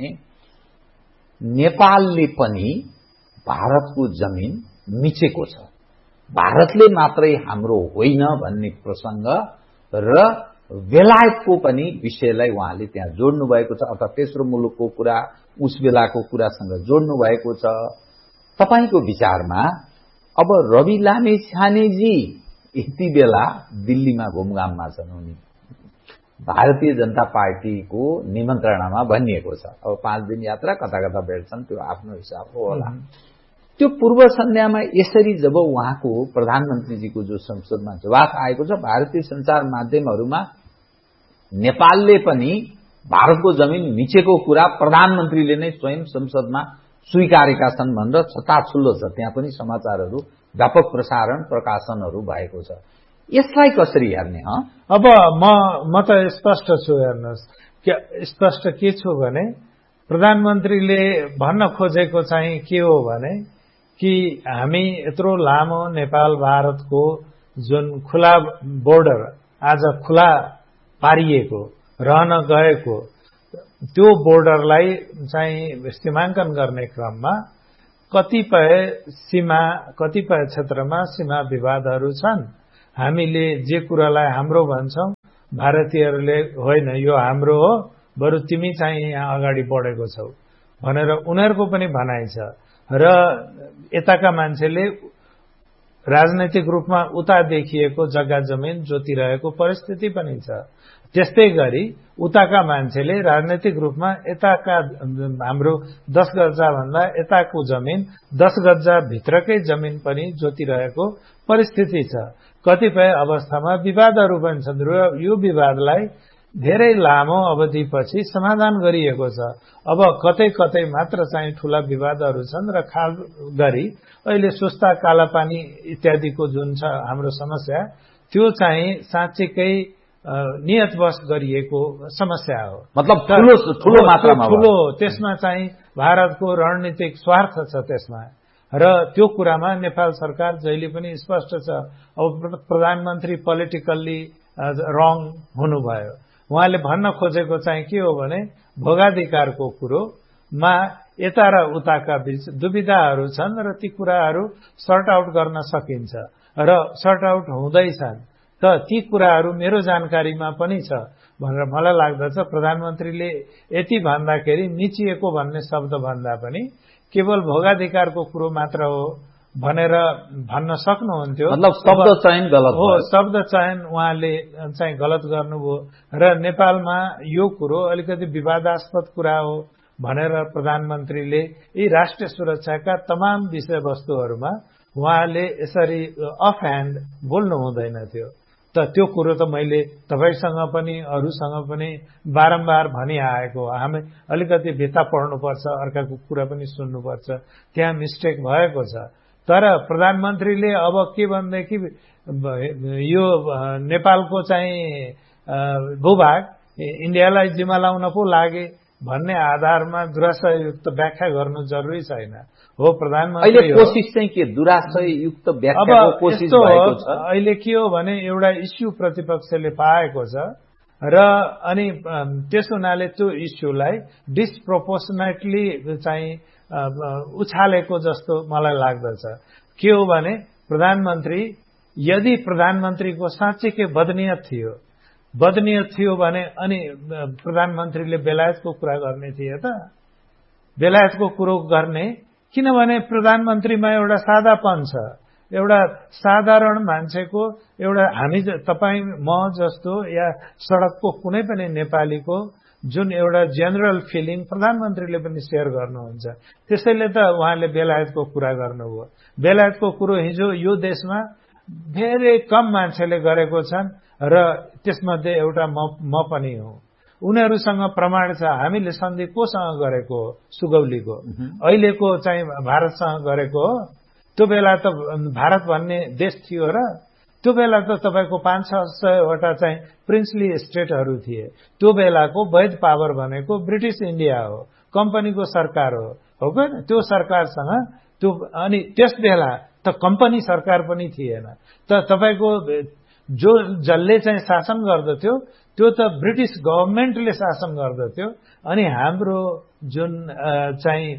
नेपालले पनि भारतको जमिन मिचेको छ, भारतले मात्रै हाम्रो होइन भन्ने प्रसंग र बेलायतको पनि विषयलाई उहाँले त्यहाँ जोड्नु भएको छ, अथवा तेस्रो मुलुकको कुरा उस बेलाको कुरासँग जोड्नु भएको छ। तपाईको विचारमा अब रवि लामिछानेजी यति बेला दिल्लीमा घुमघाममा छन्, उनी भारतीय जनता पार्टीको निमन्त्रणामा भनिएको छ। अब 5 दिन यात्रा कता कता भेट्छन् त्यो आफ्नो हिसाबको होला। त्यो पूर्व सन्ध्यामा यसरी जब उहाँको प्रधानमन्त्रीजीको जो संसदमा जवाफ आएको छ, भारतीय संचार माध्यमहरूमा नेपालले पनि भारतको जमिन मिचेको कुरा प्रधानमन्त्रीले नै स्वयं संसदमा स्वीकारेका छन् भनेर छताछुल्लो छ। त्यहाँ पनि समाचारहरू व्यापक प्रसारण प्रकाशनहरू भएको छ। यसलाई कसरी हेर्ने? अब म त स्पष्ट छु, हेर्नुहोस् स्पष्ट के छु भने प्रधानमन्त्रीले भन्न खोजेको चाहिँ के हो भने कि हामी यत्रो लामो नेपाल भारतको जुन खुला बोर्डर आज खुला पारिएको रहन गएको त्यो बोर्डरलाई चाहिँ सीमाङ्कन गर्ने क्रममा कतिपय क्षेत्रमा सीमा विवादहरू छन्। हामीले जे कुरालाई हाम्रो भन्छौं भारतीयहरूले होइन यो हाम्रो हो, बरु तिमी चाहिँ यहाँ अगाडि बढेको छौ भनेर उनीहरूको पनि भनाइ छ र यताका मान्छेले राजनैतिक रूपमा उता देखिएको जग्गा जमिन जोतिरहेको परिस्थिति पनि छ। त्यस्तै गरी उताका मान्छेले राजनैतिक रूपमा यताका हाम्रो 10 गजा भन्दा यताको जमिन 10 गजा भित्रकै जमिन पनि जोतिरहेको परिस्थिति छ। कतिपय अवस्थामा विवादहरू पनि छन् र यो विवादलाई धेरै लामो अवधिपछि समाधान गरिएको छ। अब कतै कतै मात्र चाहिँ ठूला विवादहरू छन् र खास गरी अहिले सुस्ता कालापानी इत्यादिको जुन छ हाम्रो समस्या त्यो चाहिँ साँच्चीकै नियतवश गरिएको समस्या हो। मतलब ठूलो मात्रामा ठूलो त्यसमा चाहिँ भारतको रणनीतिक स्वार्थ छ त्यसमा र त्यो कुरामा नेपाल सरकार जहिले पनि स्पष्ट छ। अब प्रधानमन्त्री पोलिटिकल्ली रङ हुनुभयो। उहाँले भन्न खोजेको चाहिँ के हो भने भोगाधिकारको कुरोमा यता र उताका बीच दुविधाहरू छन् र ती कुराहरू सर्ट आउट गर्न सकिन्छ र सर्ट आउट हुँदैछन्। त ती कुराहरू मेरो जानकारीमा पनि छ भनेर मलाई लाग्दछ। प्रधानमन्त्रीले यति भन्दाखेरि मिचिएको भन्ने शब्द भन्दा पनि केवल भोगाधिकारको कुरो मात्र हो भनेर भन्न सक्नुहुन्थ्यो। मतलब शब्द चयन गलत हो, शब्द चयन उहाँले चाहिँ गलत गर्नुभयो र नेपालमा यो कुरो अलिकति विवादास्पद कुरा हो भनेर प्रधानमन्त्रीले यी राष्ट्रिय सुरक्षाका तमाम विषयवस्तुहरूमा उहाँले यसरी अफ ह्यान्ड बोल्नु हुँदैन थियो। त त्यो कुरो त मैले तपाईसँग पनि अरूसँग पनि बारम्बार भनिआएको हो। हामी अलिकति भित्ता पढ्नुपर्छ, अर्काको कुरा पनि सुन्नुपर्छ, त्यहाँ मिस्टेक भएको छ। तर प्रधानमन्त्रीले अब के भनेदेखि यो नेपालको चाहिँ भूभाग इन्डियालाई जिम्मा लाउन पो लागे भन्ने आधारमा दुराशयुक्त व्याख्या गर्नु जरुरी छैन। हो प्रधानमन्त्री अहिले कोसिस चाहिँ के दुराशयुक्त व्याख्याको कोसिस भएको छ? अहिले के हो भने एउटा इस्यु प्रतिपक्षले पाएको छ र अनि त्यस हुनाले त्यो इस्युलाई डिस्प्रोपोर्सनेटली चाहिँ उछालेको जस्तो मलाई लाग्दछ। के हो भने यदि प्रधानमन्त्रीको साँच्चीकै बदनियत थियो भने अनि प्रधानमन्त्रीले बेलायतको कुरा गर्ने थिए त? बेलायतको कुरो गर्ने, किनभने प्रधानमन्त्रीमा एउटा सादापन छ, एउटा साधारण मान्छेको, एउटा तपाईँ म जस्तो या सडकको कुनै पनि नेपालीको जुन एउटा जेनरल फिलिङ प्रधानमन्त्रीले पनि शेयर गर्नुहुन्छ। त्यसैले त उहाँले बेलायतको कुरा गर्नुभयो। बेलायतको कुरो हिजो यो देशमा धेरै कम मान्छेले गरेको छन् र त्यसमध्ये एउटा म पनि हो। उनीहरूसँग प्रमाण छ। हामीले सन्धि कोसँग गरेको हो? सुगौलीको। अहिलेको चाहिँ भारतसँग गरेको हो। त्यो बेला त भारत भन्ने देश थियो र त्यो बेला त तपाईको 500-600 चाहिँ प्रिन्सली स्टेटहरू थिए। त्यो बेलाको वैध पावर भनेको ब्रिटिश इन्डिया हो, कम्पनीको सरकार हो कि त्यो सरकारसँग त्यो अनि त्यस बेला त कम्पनी सरकार पनि थिएन। त तपाईको जसले चाहिँ शासन गर्दथ्यो त्यो त ब्रिटिश गभर्नमेन्टले शासन गर्दथ्यो। अनि हाम्रो जुन चाहिँ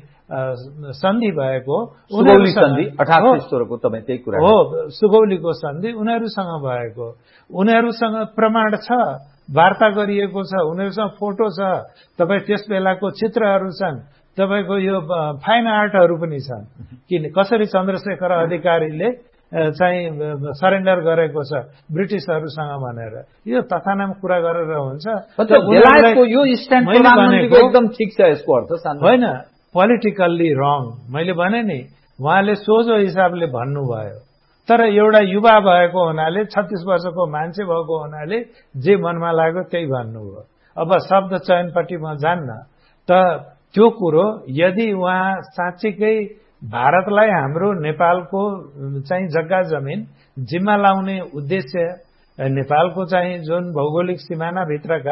सन्धि भएको सुगौली सन्धि 1816 को तपाईँ त्यही कुरा हो, सुगौलीको सन्धि उनीहरूसँग भएको, उनीहरूसँग प्रमाण छ, वार्ता गरिएको छ, उनीहरूसँग फोटो छ, तपाईँ त्यस बेलाको चित्रहरू छन्, तपाईको यो फाइन आर्टहरू पनि छन् कि कसरी चन्द्रशेखर अधिकारीले चाहिँ सरेन्डर गरेको छ ब्रिटिसहरूसँग भनेर। यो तथानाम कुरा गरेर हुन्छ? बेलायतको यो स्ट्यान्ड प्रधानमन्त्रीको एकदम ठिक छ, यसको अर्थ होइन पोलिटिकल्ली रङ। मैले भने नि उहाँले सोझो हिसाबले भन्नुभयो, तर एउटा युवा भएको हुनाले 36 वर्षको मान्छे भएको हुनाले जे मनमा लाग्यो त्यही भन्नुभयो। अब शब्द चयनपट्टि म जान्न, त त्यो कुरो यदि उहाँ साँच्चीकै भारतलाई हाम्रो नेपालको चाहिँ जग्गा जमिन जिम्मा लाउने उद्देश्य, नेपालको चाहिँ जुन भौगोलिक सिमाना भित्रका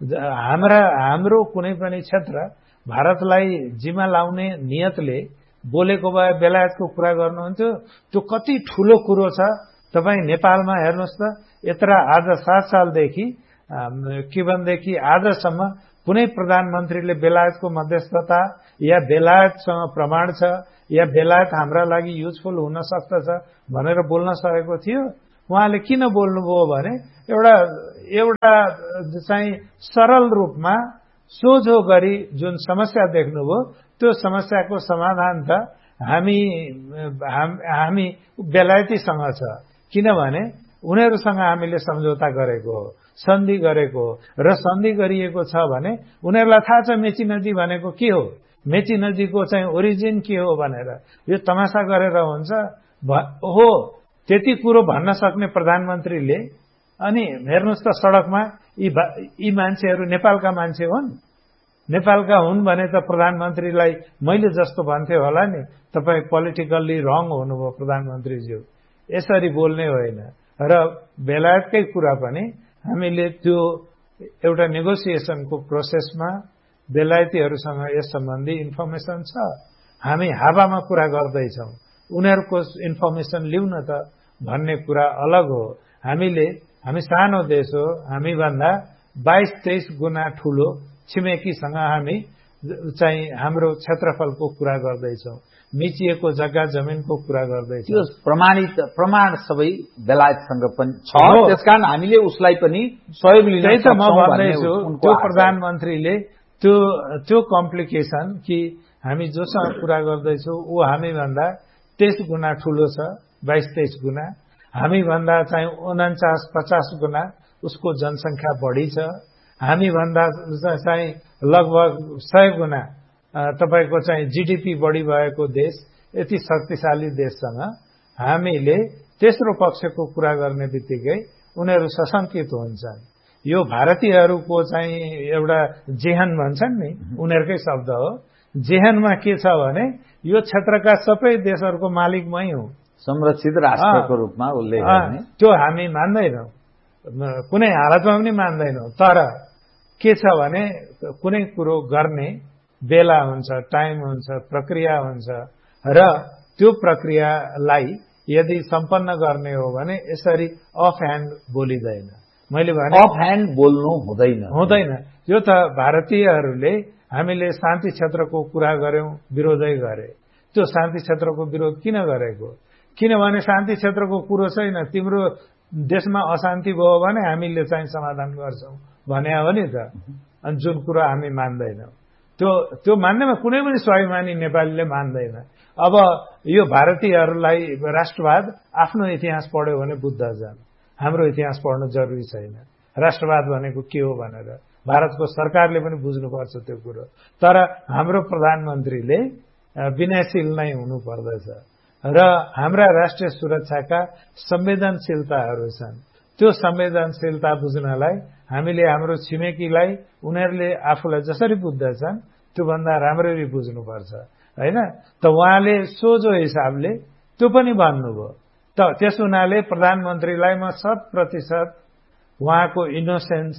हाम्रो कुनै पनि क्षेत्र भारतलाई जिम्मा लाउने नियतले बोलेको भए बेलायतको कुरा गर्नुहुन्थ्यो। त्यो कति ठूलो कुरो छ। तपाईँ नेपालमा हेर्नुहोस् त, यत्र आज 7 सालदेखि किबनदेखि आजसम्म कुनै प्रधानमन्त्रीले बेलायतको मध्यस्थता या बेलायतसँग प्रमाण छ या बेलायत हाम्रा लागि युजफुल हुन सक्दछ भनेर बोल्न सकेको थियो? उहाँले किन बोल्नुभयो भने एउटा चाहिँ सरल रूपमा सोझो गरी जुन समस्या देख्नुभयो त्यो समस्याको समाधान त हामी बेलायतीसँग छ, किनभने उनीहरूसँग हामीले सम्झौता गरेको हो, सन्धि गरेको हो र सन्धि गरिएको छ भने उनीहरूलाई थाहा छ मेची नदी भनेको के हो, मेची नदीको चाहिँ ओरिजिन के हो भनेर। यो तमासा गरेर हुन्छ हो? त्यति कुरो भन्न सक्ने प्रधानमन्त्रीले अनि हेर्नुहोस् त सडकमा यी मान्छेहरू नेपालका मान्छे हुन्, नेपालका हुन् भने त प्रधानमन्त्रीलाई मैले जस्तो भन्थे होला नि, तपाईँ पोलिटिकल्ली रङ हुनुभयो प्रधानमन्त्रीज्यू, यसरी बोल्ने होइन। र बेलायतकै कुरा पनि हामीले त्यो एउटा नेगोसिएसनको प्रोसेसमा बेलायतीहरूसँग यस सम्बन्धी इन्फर्मेसन छ, हामी हावामा कुरा गर्दैछौँ, उनीहरूको इन्फर्मेसन लिउँ न त भन्ने कुरा अलग हो। हामी सानो देश हो, हामीभन्दा 22-23 गुना ठूलो छिमेकीसँग हामी चाहिँ हाम्रो क्षेत्रफलको कुरा गर्दैछौँ, मिचिएको जग्गा जमिनको कुरा गर्दैछौँ। यो प्रमाण सबै बेलायतसँग पनि छ, त्यसकारण हामीले उसलाई पनि सहयोग लिन सक्छौँ। त्यही त म भन्दैछु, त्यो प्रधानमन्त्रीले त्यो कम्प्लिकेसन कि हामी जोसँग कुरा गर्दैछौँ ऊ हामीभन्दा 23 गुना ठूलो छ, 22-23 गुना, हामीभन्दा चाहिँ 49-50 गुना उसको जनसङ्ख्या बढी छ, हामीभन्दा चाहिँ लगभग 100 गुना तपाईको चाहिँ जीडीपी बढी भएको देश, यति शक्तिशाली देशसँग हामीले तेस्रो पक्षको कुरा गर्ने बित्तिकै उनीहरू सशंकित हुन्छन्। यो भारतीयहरूको चाहिँ एउटा जेहन भन्छन् नि, उनीहरूकै शब्द हो। जेहनमा के छ भने यो क्षेत्रका सबै देशहरूको मालिक मै हुँ, संरक्षित राष्ट्रको रूपमा उल्लेख गर्ने, त्यो हामी मान्दैनौँ, कुनै हालतमा पनि मान्दैनौँ। तर के छ भने कुनै कुरो गर्ने बेला हुन्छ, टाइम हुन्छ, प्रक्रिया हुन्छ र त्यो प्रक्रियालाई यदि सम्पन्न गर्ने हो भने यसरी अफ ह्यान्ड बोलिँदैन। मैले भने अफ ह्यान्ड बोल्नु हुँदैन। यो त भारतीयहरूले हामीले शान्ति क्षेत्रको कुरा गर्यौं, विरोधै गरे। त्यो शान्ति क्षेत्रको विरोध किन गरेको? किनभने शान्ति क्षेत्रको कुरो छैन, तिम्रो देशमा अशान्ति भयो भने हामीले चाहिँ समाधान गर्छौं भने हो नि त। अनि जुन कुरा हामी मान्दैनौं त्यो मान्नेमा कुनै पनि स्वाभिमानी नेपालीले मान्दैन। अब यो भारतीयहरूलाई राष्ट्रवाद आफ्नो इतिहास पढ्यो भने बुझ्द जान्, हाम्रो इतिहास पढ्नु जरुरी छैन। राष्ट्रवाद भनेको के हो भनेर भारतको सरकारले पनि बुझ्नुपर्छ त्यो कुरो। तर हाम्रो प्रधानमन्त्रीले विनयशील नै हुनु पर्दछ र हाम्रा राष्ट्रिय सुरक्षाका संवेदनशीलताहरू छन्। त्यो संवेदनशीलता बुझ्नलाई हामीले हाम्रो छिमेकीलाई उनीहरूले आफूलाई जसरी बुझ्दछन् त्यो भन्दा राम्ररी बुझ्नुपर्छ, हैन? त उहाँले सोझो हिसाबले त्यो पनि भन्नुभयो। त त्यस हुनाले प्रधानमन्त्रीलाई म 100% उहाँको इनोसेन्स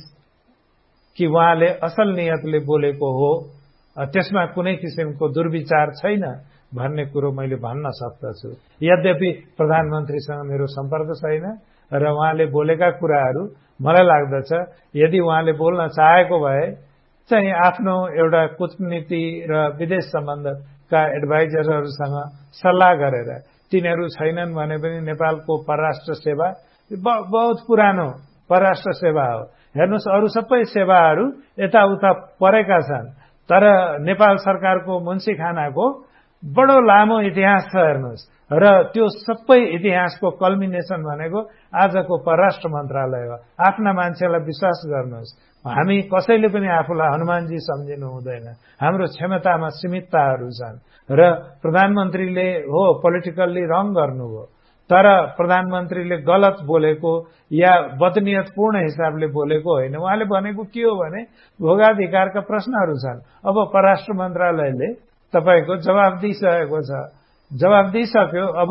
कि उहाँले असल नियतले बोलेको हो, त्यसमा कुनै किसिमको दुर्विचार छैन भन्ने कुरो मैले भन्न सक्दछु। यद्यपि प्रधानमन्त्रीसँग मेरो सम्पर्क छैन र उहाँले बोलेका कुराहरू मलाई लाग्दछ यदि उहाँले बोल्न चाहेको भए चाहिँ आफ्नो एउटा कूटनीति र विदेश सम्बन्धका एडभाइजरहरूसँग सल्लाह गरेर, तिनीहरू छैनन् भने पनि नेपालको परराष्ट्र सेवा बहुत पुरानो परराष्ट्र सेवा हो। हेर्नुस्, अरू सबै सेवाहरू यताउता परेका छन्, तर नेपाल सरकारको मुन्सी खानाको बडो लामो इतिहास छ हेर्नुस्। र त्यो सबै इतिहासको कल्मिनेसन भनेको आजको परराष्ट्र मन्त्रालय हो। आफ्ना मान्छेलाई विश्वास गर्नुहोस्, हामी कसैले पनि आफूलाई हनुमानजी सम्झिनु हुँदैन। हाम्रो क्षमतामा सीमितताहरू छन् र प्रधानमन्त्रीले हो पोलिटिकल्ली रङ गर्नुभयो, तर प्रधानमन्त्रीले गलत बोलेको या बदनियतपूर्ण हिसाबले बोलेको होइन। उहाँले भनेको के हो भने भोगाधिकारका प्रश्नहरू छन्। अब परराष्ट्र मन्त्रालयले तपाईको जवाब दिइसकेको छ, जवाब दिइसक्यो। अब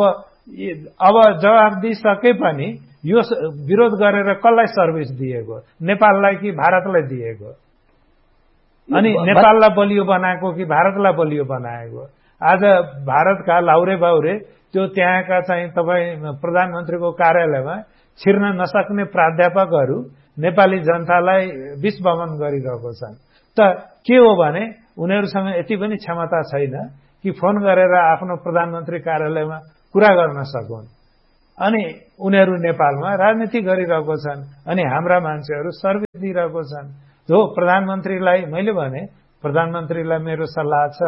जवाब दिइसके पनि यो विरोध गरेर कसलाई सर्भिस दिएको? नेपाललाई कि भारतलाई दिएको? अनि नेपाललाई बलियो बनाएको कि भारतलाई बलियो बनाएको? आज भारतका लाउरे बाउरे त्यो त्यहाँका चाहिँ तपाई प्रधानमन्त्रीको कार्यालयमा छिर्न नसक्ने प्राध्यापकहरू नेपाली जनतालाई विषबमन गरिरहेको छन्। त के हो भने उनीहरूसँग यति पनि क्षमता छैन कि फोन गरेर आफ्नो प्रधानमन्त्री कार्यालयमा कुरा गर्न सकुन्। अनि उनीहरू नेपालमा राजनीति गरिरहेको छन् अनि हाम्रा मान्छेहरू सर्भिस दिइरहेको छन्। जो प्रधानमन्त्रीलाई मैले भने, प्रधानमन्त्रीलाई मेरो सल्लाह छ,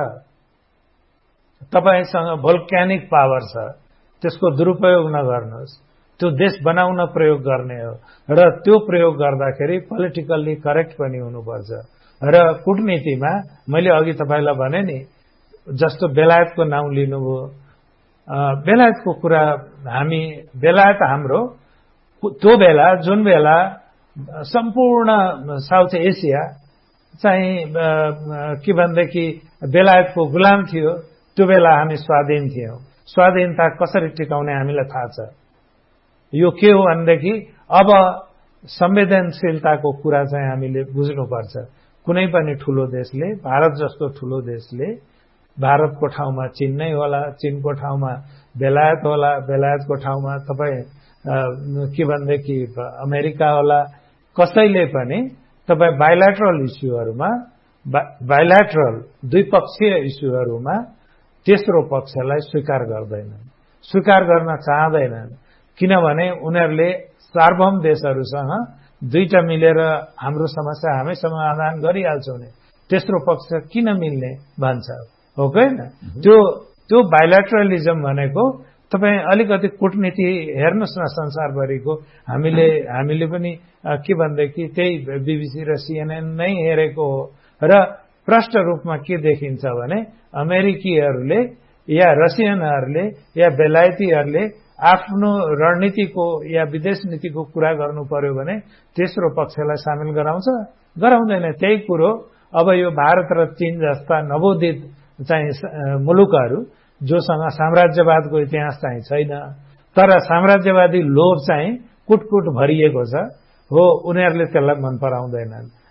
तपाईसँग भोल्क्यानिक पावर छ, त्यसको दुरुपयोग नगर्नुहोस्। त्यो देश बनाउन प्रयोग गर्ने हो र त्यो प्रयोग गर्दाखेरि पोलिटिकल्ली करेक्ट पनि हुनुपर्छ। र कूटनीतिमा मैले अघि तपाईलाई भने नि, जस्तो बेलायतको नाउँ लिनुभयो, बेलायतको कुरा हामी बेलायत हाम्रो त्यो बेला जुन बेला सम्पूर्ण साउथ एसिया चाहिँ के भन्देखि बेलायतको गुलाम थियो, त्यो बेला हामी स्वाधीन थियौं। स्वाधीनता कसरी टिकाउने हामीलाई थाहा छ। यो के हो भनेदेखि अब संवेदनशीलताको कुरा चाहिँ हामीले बुझ्नुपर्छ। कुनै पनि ठूलो देशले, भारत जस्तो ठूलो देशले, भारतको ठाउँमा चीन नै होला, चीनको ठाउँमा बेलायत होला, बेलायतको ठाउँमा तपाई के भन्देखि अमेरिका होला, कसैले पनि तपाई बाइल्याटरल इस्युहरूमा, बाइल्याटरल द्विपक्षीय इस्युहरूमा तेस्रो पक्षलाई स्वीकार गर्दैनन्, स्वीकार गर्न चाहँदैनन्। किनभने उनीहरूले सार्वभौम देशहरूसँग दुईटा मिलेर हाम्रो समस्या हामी समाधान गरिहाल्छौं नि, तेस्रो पक्ष किन मिल्ने भन्छ, हो हैन? त्यो बाइल्याटरलिजम भनेको तपाई अलिकति कूटनीति हेर्नुस् न संसारभरिको। हामीले पनि के भन्देखि त्यही बीबीसी र सीएनएन नै हेरेको हो र प्रष्ट रूपमा के देखिन्छ भने अमेरिकीहरूले या रसियनहरूले या बेलायतीहरूले आफ्नो रणनीतिको या विदेश नीतिको कुरा गर्नु पर्यो भने तेस्रो पक्षलाई सामेल गराउँदैन। त्यही कुरो अब यो भारत र चीन जस्ता नवोदित चाहिँ मुलुकहरू जोसँग साम्राज्यवादको इतिहास चाहिँ छैन, तर साम्राज्यवादी लोभ चाहिँ कुटकुट भरिएको छ हो, उनीहरूले त्यसलाई मन पराउँदैनन्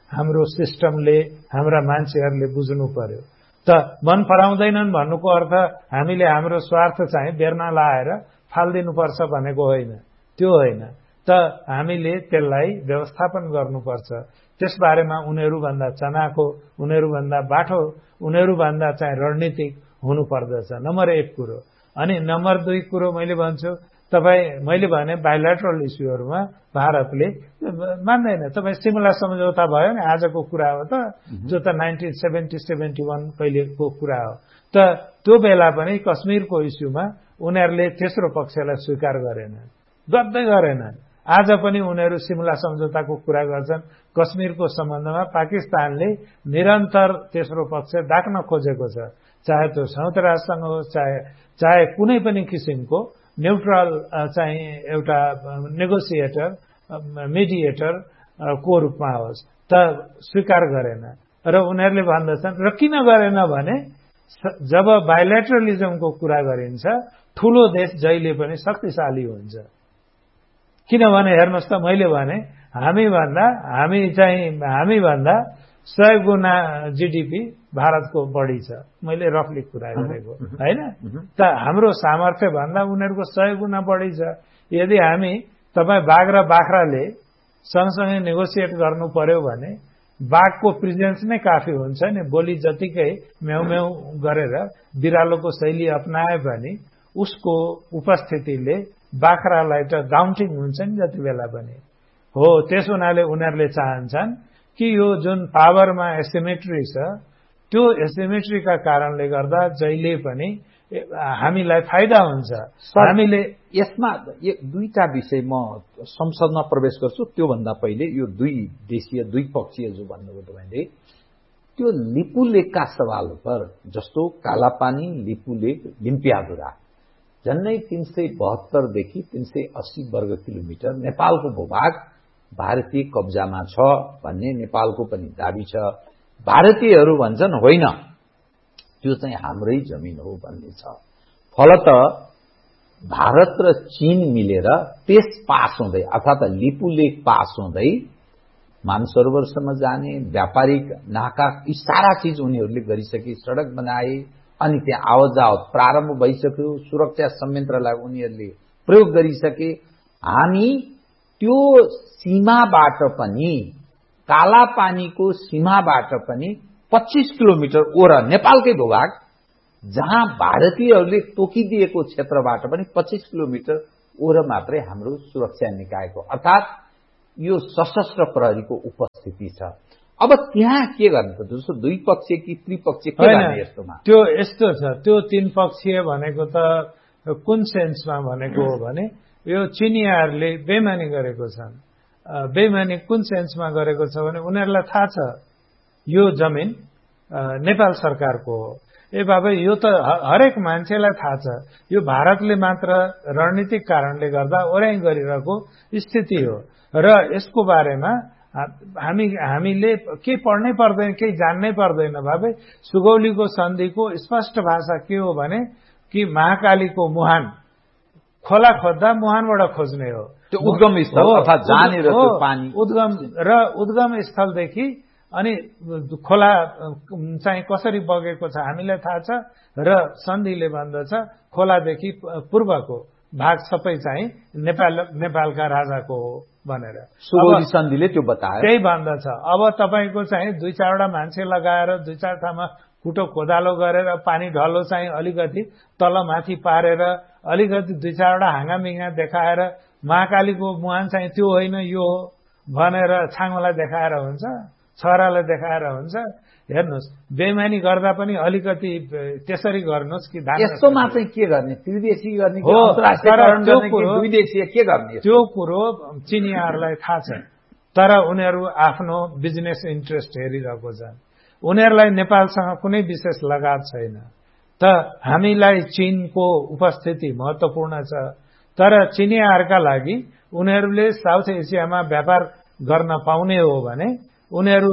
हाम्रो सिस्टमले हाम्रा मान्छेहरूले बुझ्नु पर्यो। त मन पराउँदैनन् भन्नुको अर्थ हामीले हाम्रो स्वार्थ चाहिँ बेर्ना लाएर फाल्दिनुपर्छ भनेको होइन, त्यो होइन। त हामीले त्यसलाई व्यवस्थापन गर्नुपर्छ। त्यसबारेमा उनीहरूभन्दा चनाखो, उनीहरूभन्दा बाठो, उनीहरूभन्दा चाहिँ रणनीतिक हुनुपर्दछ, नम्बर 1 कुरो। अनि नम्बर 2 कुरो मैले भन्छु, मैले भने बाइलेटरल इस्युहरूमा भारतले मान्दैन। तपाईँ सिमला सम्झौता भयो नि, आजको कुरा हो त, जो त 1970-71 कहिलेको कुरा हो। त त्यो बेला पनि कश्मीरको इस्युमा उनीहरूले तेस्रो पक्षलाई स्वीकार गर्दै गरेनन्। आज पनि उनीहरू सिमला सम्झौताको कुरा गर्छन्। कश्मीरको सम्बन्धमा पाकिस्तानले निरन्तर तेस्रो पक्ष डाक्न खोजेको छ, चाहे त्यो संयुक्त राष्ट्रसँग होस्, चाहे कुनै पनि किसिमको न्यूट्रल चाहिँ एउटा नेगोसिएटर, मिडिएटर को रूपमा होस्, त स्वीकार गरेन। र उनीहरूले भन्दछन्, र किन गरेन भने जब बाइलेटरलिजमको कुरा गरिन्छ ठूलो देश जहिले पनि शक्तिशाली हुन्छ। किनभने हेर्नुहोस् त, मैले भने हामीभन्दा 100 गुना जीडीपी भारतको बढी छ, मैले रफली कुरा गरेको हैन त। हाम्रो सामर्थ्य भन्दा उनीहरूको 100 गुना बढी छ। यदि तपाई बाघ र बाख्राले सँगसँगै नेगोसिएट गर्नु पर्यो भने बाघको प्रेजेन्स नै काफी हुन्छ नि। बोली जतिकै म्याउ म्याउ गरेर बिरालोको शैली अपनाए भने उसको उपस्थितिले बाख्रालाई त डाउन्टिङ हुन्छ नि जति बेला पनि हो। त्यस हुनाले उनीहरूले चाहन्छन् कि यो जुन पावरमा एसिमेट्री छ, त्यो एसिमेट्रीका कारणले गर्दा जहिले पनि हामीलाई फाइदा हुन्छ। हामीले यसमा दुईटा विषय म संसदमा प्रवेश गर्छु। त्यो भन्दा पहिले यो दुई पक्षीय जो भन्नुभयो तपाईले, त्यो लिपु लेकका सवाल पर, जस्तो कालापानी, लिपु लेक, लिम्पियाधुरा झन्नै 372 देखि 380 वर्ग किलोमिटर नेपालको भूभाग भारतीय कब्जामा छ भन्ने नेपालको पनि दाबी छ। भारतीयहरू भन्छन् होइन, त्यो चाहिँ हाम्रै जमिन हो भन्ने छ। फलत भारत र चीन मिलेर त्यस पास हुँदै अर्थात लिपु लेक पास हुँदै मानसरोवरसम्म जाने व्यापारिक नाका, यी सारा चीज उनीहरूले गरिसके, सड़क बनाए, अनि त्यहाँ आवत-जावत प्रारम्भ भइसक्यो, सुरक्षा संयन्त्रलाई उनीहरूले प्रयोग गरिसके। हामी त्यो सीमाबाट पनि, कालापानीको सीमाबाट पनि 25 किलोमिटर ओर नेपालकै भूभाग, जहाँ भारतीयहरूले तोकिदिएको क्षेत्रबाट पनि 25 किलोमिटर ओर मात्रै हाम्रो सुरक्षा निकायको अर्थात यो सशस्त्र प्रहरीको उपस्थिति छ। अब त्यहाँ के गर्नु पर्छ? जस्तो द्विपक्षीय कि त्रिपक्षीय के गर्ने यस्तोमा? त्यो यस्तो छ, त्यो 3 पक्षीय भनेको त कुन सेन्समा भनेको हो भने यो चिनियाहरूले बेइमानी गरेको छन्। बेइमानी कुन सेन्समा गरेको छ भने उनीहरूलाई थाहा छ यो जमिन नेपाल सरकारको हो। बाबा यो त हरेक मान्छेलाई थाहा छ, यो भारतले मात्र रणनीतिक कारणले गर्दा ओर्याइ गरिरहेको स्थिति हो। र यसको बारेमा हामीले के पढ्नै पर्दैन, केही जान्नै पर्दैन। बाबा सुगौलीको सन्धिको स्पष्ट भाषा के हो भने कि महाकालीको मुहान खोला खोज्दा मुहानबाट खोज्ने हो। त्यो उद्गम स्थल अर्थात जहाँनिर त्यो पानी उद्गम स्थलदेखि अनि खोला चाहिँ कसरी बगेको छ हामीलाई थाहा छ। र सन्धिले भन्दछ खोलादेखि पूर्वको भाग सबै चाहिँ नेपालका राजाको हो भनेर सुगौली सन्धिले त्यो बतायो। त्यही भन्दछ। अब तपाईको चाहिँ 2-4 मान्छे लगाएर 2-4 ठाउँमा कुटो कोदालो गरेर पानी ढलो चाहिँ अलिकति तलमाथि पारेर अलिकति 2-4 हाँगामिङ्गा देखाएर महाकालीको मुहान चाहिँ त्यो होइन यो हो भनेर छाङलाई देखाएर हुन्छ, छरालाई देखाएर हुन्छ। हेर्नुहोस्, बेइमानी गर्दा पनि अलिकति त्यसरी गर्नुहोस् कि यस्तोमा चाहिँ के गर्ने? त्रिदेशीय गर्ने कि अन्तर्राष्ट्रियकरण गर्ने कि द्विदेशीय के गर्ने? त्यो कुरो चिनियाहरूलाई थाहा छ, तर उनीहरू आफ्नो बिजनेस इन्ट्रेस्ट हेरिरहेको छन्। उनीहरूलाई नेपालसँग कुनै विशेष लगाव छैन। त हामीलाई चीनको उपस्थिति महत्वपूर्ण छ, तर चिनियाहरूका लागि उनीहरूले साउथ एसियामा व्यापार गर्न पाउने हो भने उनीहरू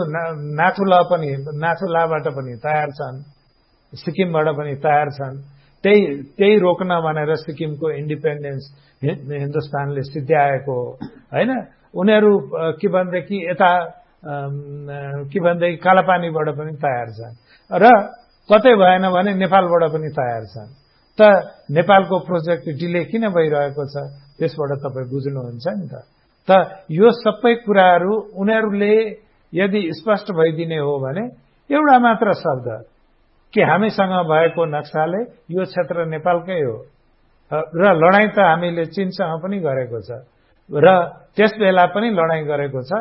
नाथुलाबाट पनि तयार छन्, सिक्किमबाट पनि तयार छन्। त्यही रोक्न भनेर सिक्किमको इन्डिपेन्डेन्स हिन्दुस्तानले सिद्ध्याएको हो हैन। उनीहरू के भनेदेखि यता के भन्दै कालापानीबाट पनि तयार छन् र कतै भएन भने नेपालबाट पनि तयार छन्। त नेपालको प्रोजेक्ट डिले किन भइरहेको छ त्यसबाट तपाईँ बुझ्नुहुन्छ नि त यो सबै कुराहरू उनीहरूले यदि स्पष्ट भइदिने हो भने एउटा मात्र शब्द कि हामीसँग भएको नक्साले यो क्षेत्र नेपालकै हो र लडाईँ त हामीले चीनसँग पनि गरेको छ र त्यस बेला पनि लडाईँ गरेको छ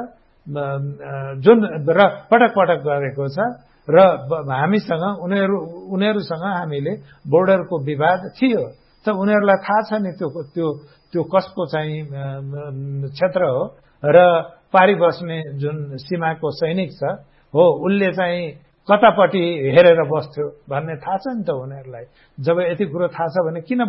जुन र पटक पटक गरेको छ र हामीसँग उनीहरूसँग हामीले बोर्डरको विवाद थियो त उनीहरूलाई थाहा छ नि त्यो कसको चाहिँ क्षेत्र हो र पारी बस्ने जुन सीमाको सैनिक छ हो उसले चाहिँ कतापट्टि हेरेर बस्थ्यो भन्ने थाहा छ नि त उनीहरूलाई। जब यति कुरो थाहा छ भने किन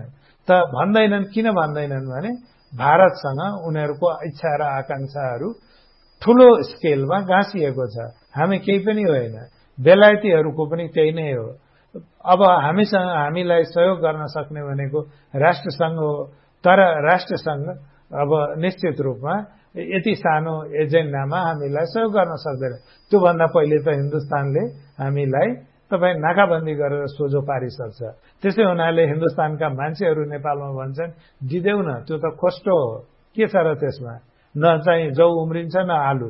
भन्दैनन् किन भन्दैनन् भने भारतसँग उनीहरूको इच्छा र आकांक्षाहरू ठूलो स्केलमा गाँसिएको छ। हामी केही पनि होइन, बेलायतीहरूको पनि त्यही नै हो। अब हामीलाई सहयोग गर्न सक्ने भनेको राष्ट्रसंघ हो, तर राष्ट्रसंघ अब निश्चित रूपमा यति सानो एजेन्डामा हामीलाई सहयोग गर्न सक्दैन। त्योभन्दा पहिले त हिन्दुस्तानले हामीलाई तपाईँ नाकाबन्दी गरेर सोझो पारिसक्छ। त्यसै हुनाले हिन्दुस्तानका मान्छेहरू नेपालमा भन्छन् दिदेऊ न, त्यो त खोस्टो हो, के छ र त्यसमा न चाहिँ जौ उम्रिन्छ न आलु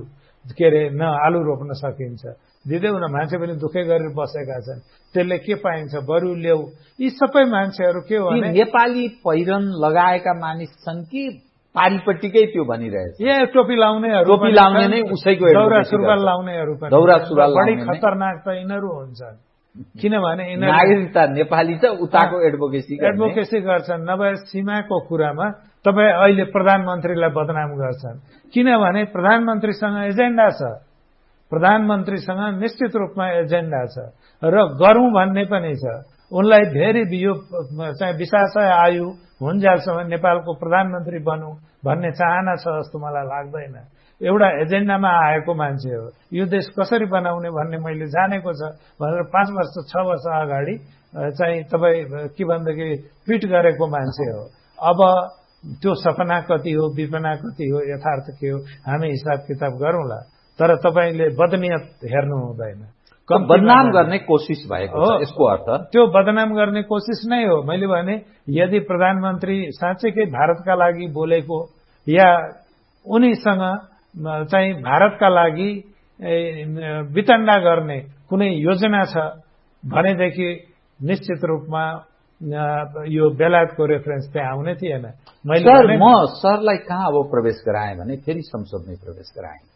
न आलु रोप्न सकिन्छ, दिदेऊ न, मान्छे पनि दुःखै गरेर बसेका छन्, त्यसले के पाइन्छ बरु ल्याऊ। यी सबै मान्छेहरू के हो भने नेपाली पहिरन लगाएका मानिस छन् कि पारिपट्टिकै त्यो भनिरहेछ। टोपी लाउनेहरू, टोपी लाउने नै उसैको दौरा सुरुवाल लाउनेहरू पनि बढी खतरनाक त यिनीहरू हुन्छन्, किनभने नागरिकता नेपाली छ, उताको एडभोकेसी गर्छन्। नभए सीमाको कुरामा तपाईँ अहिले प्रधानमन्त्रीलाई बदनाम गर्छन्, किनभने प्रधानमन्त्रीसँग एजेन्डा छ, प्रधानमन्त्रीसँग निश्चित रूपमा एजेन्डा छ र गरौं भन्ने पनि छ। उनलाई धेरै यो चाहिँ विशासय आयु हुन्जेलसम्म नेपालको प्रधानमन्त्री बनौं भन्ने चाहना छ जस्तो मलाई लाग्दैन। एउटा एजेन्डामा आएको मान्छे हो, यो देश कसरी बनाउने भन्ने मैले जानेको छ भनेर 5 वर्ष 6 वर्ष अगाडि चाहिँ तपाईँ के भन्दाखेरि ट्विट गरेको मान्छे हो। अब त्यो सपना कति हो, विपना कति हो, यथार्थ के हो, हामी हिसाब किताब गरौँला, तर तपाईले बदनियत हेर्नु हुँदैन। बदनाम गर्ने कोसिस भएको छ यसको अर्थ त्यो बदनाम गर्ने कोसिस नै हो। मैले भने यदि प्रधानमन्त्री साँच्चैकै भारतका लागि बोलेको या उनीसँग चाहिँ भारतका लागि वितण्डा गर्ने कुनै योजना छ भनेदेखि निश्चित रूपमा यो बेलायतको रेफरेन्स त्यहाँ आउने थिएन। म सरलाई कहाँ अब प्रवेश गराएँ भने फेरि संसदमै प्रवेश गराएँ।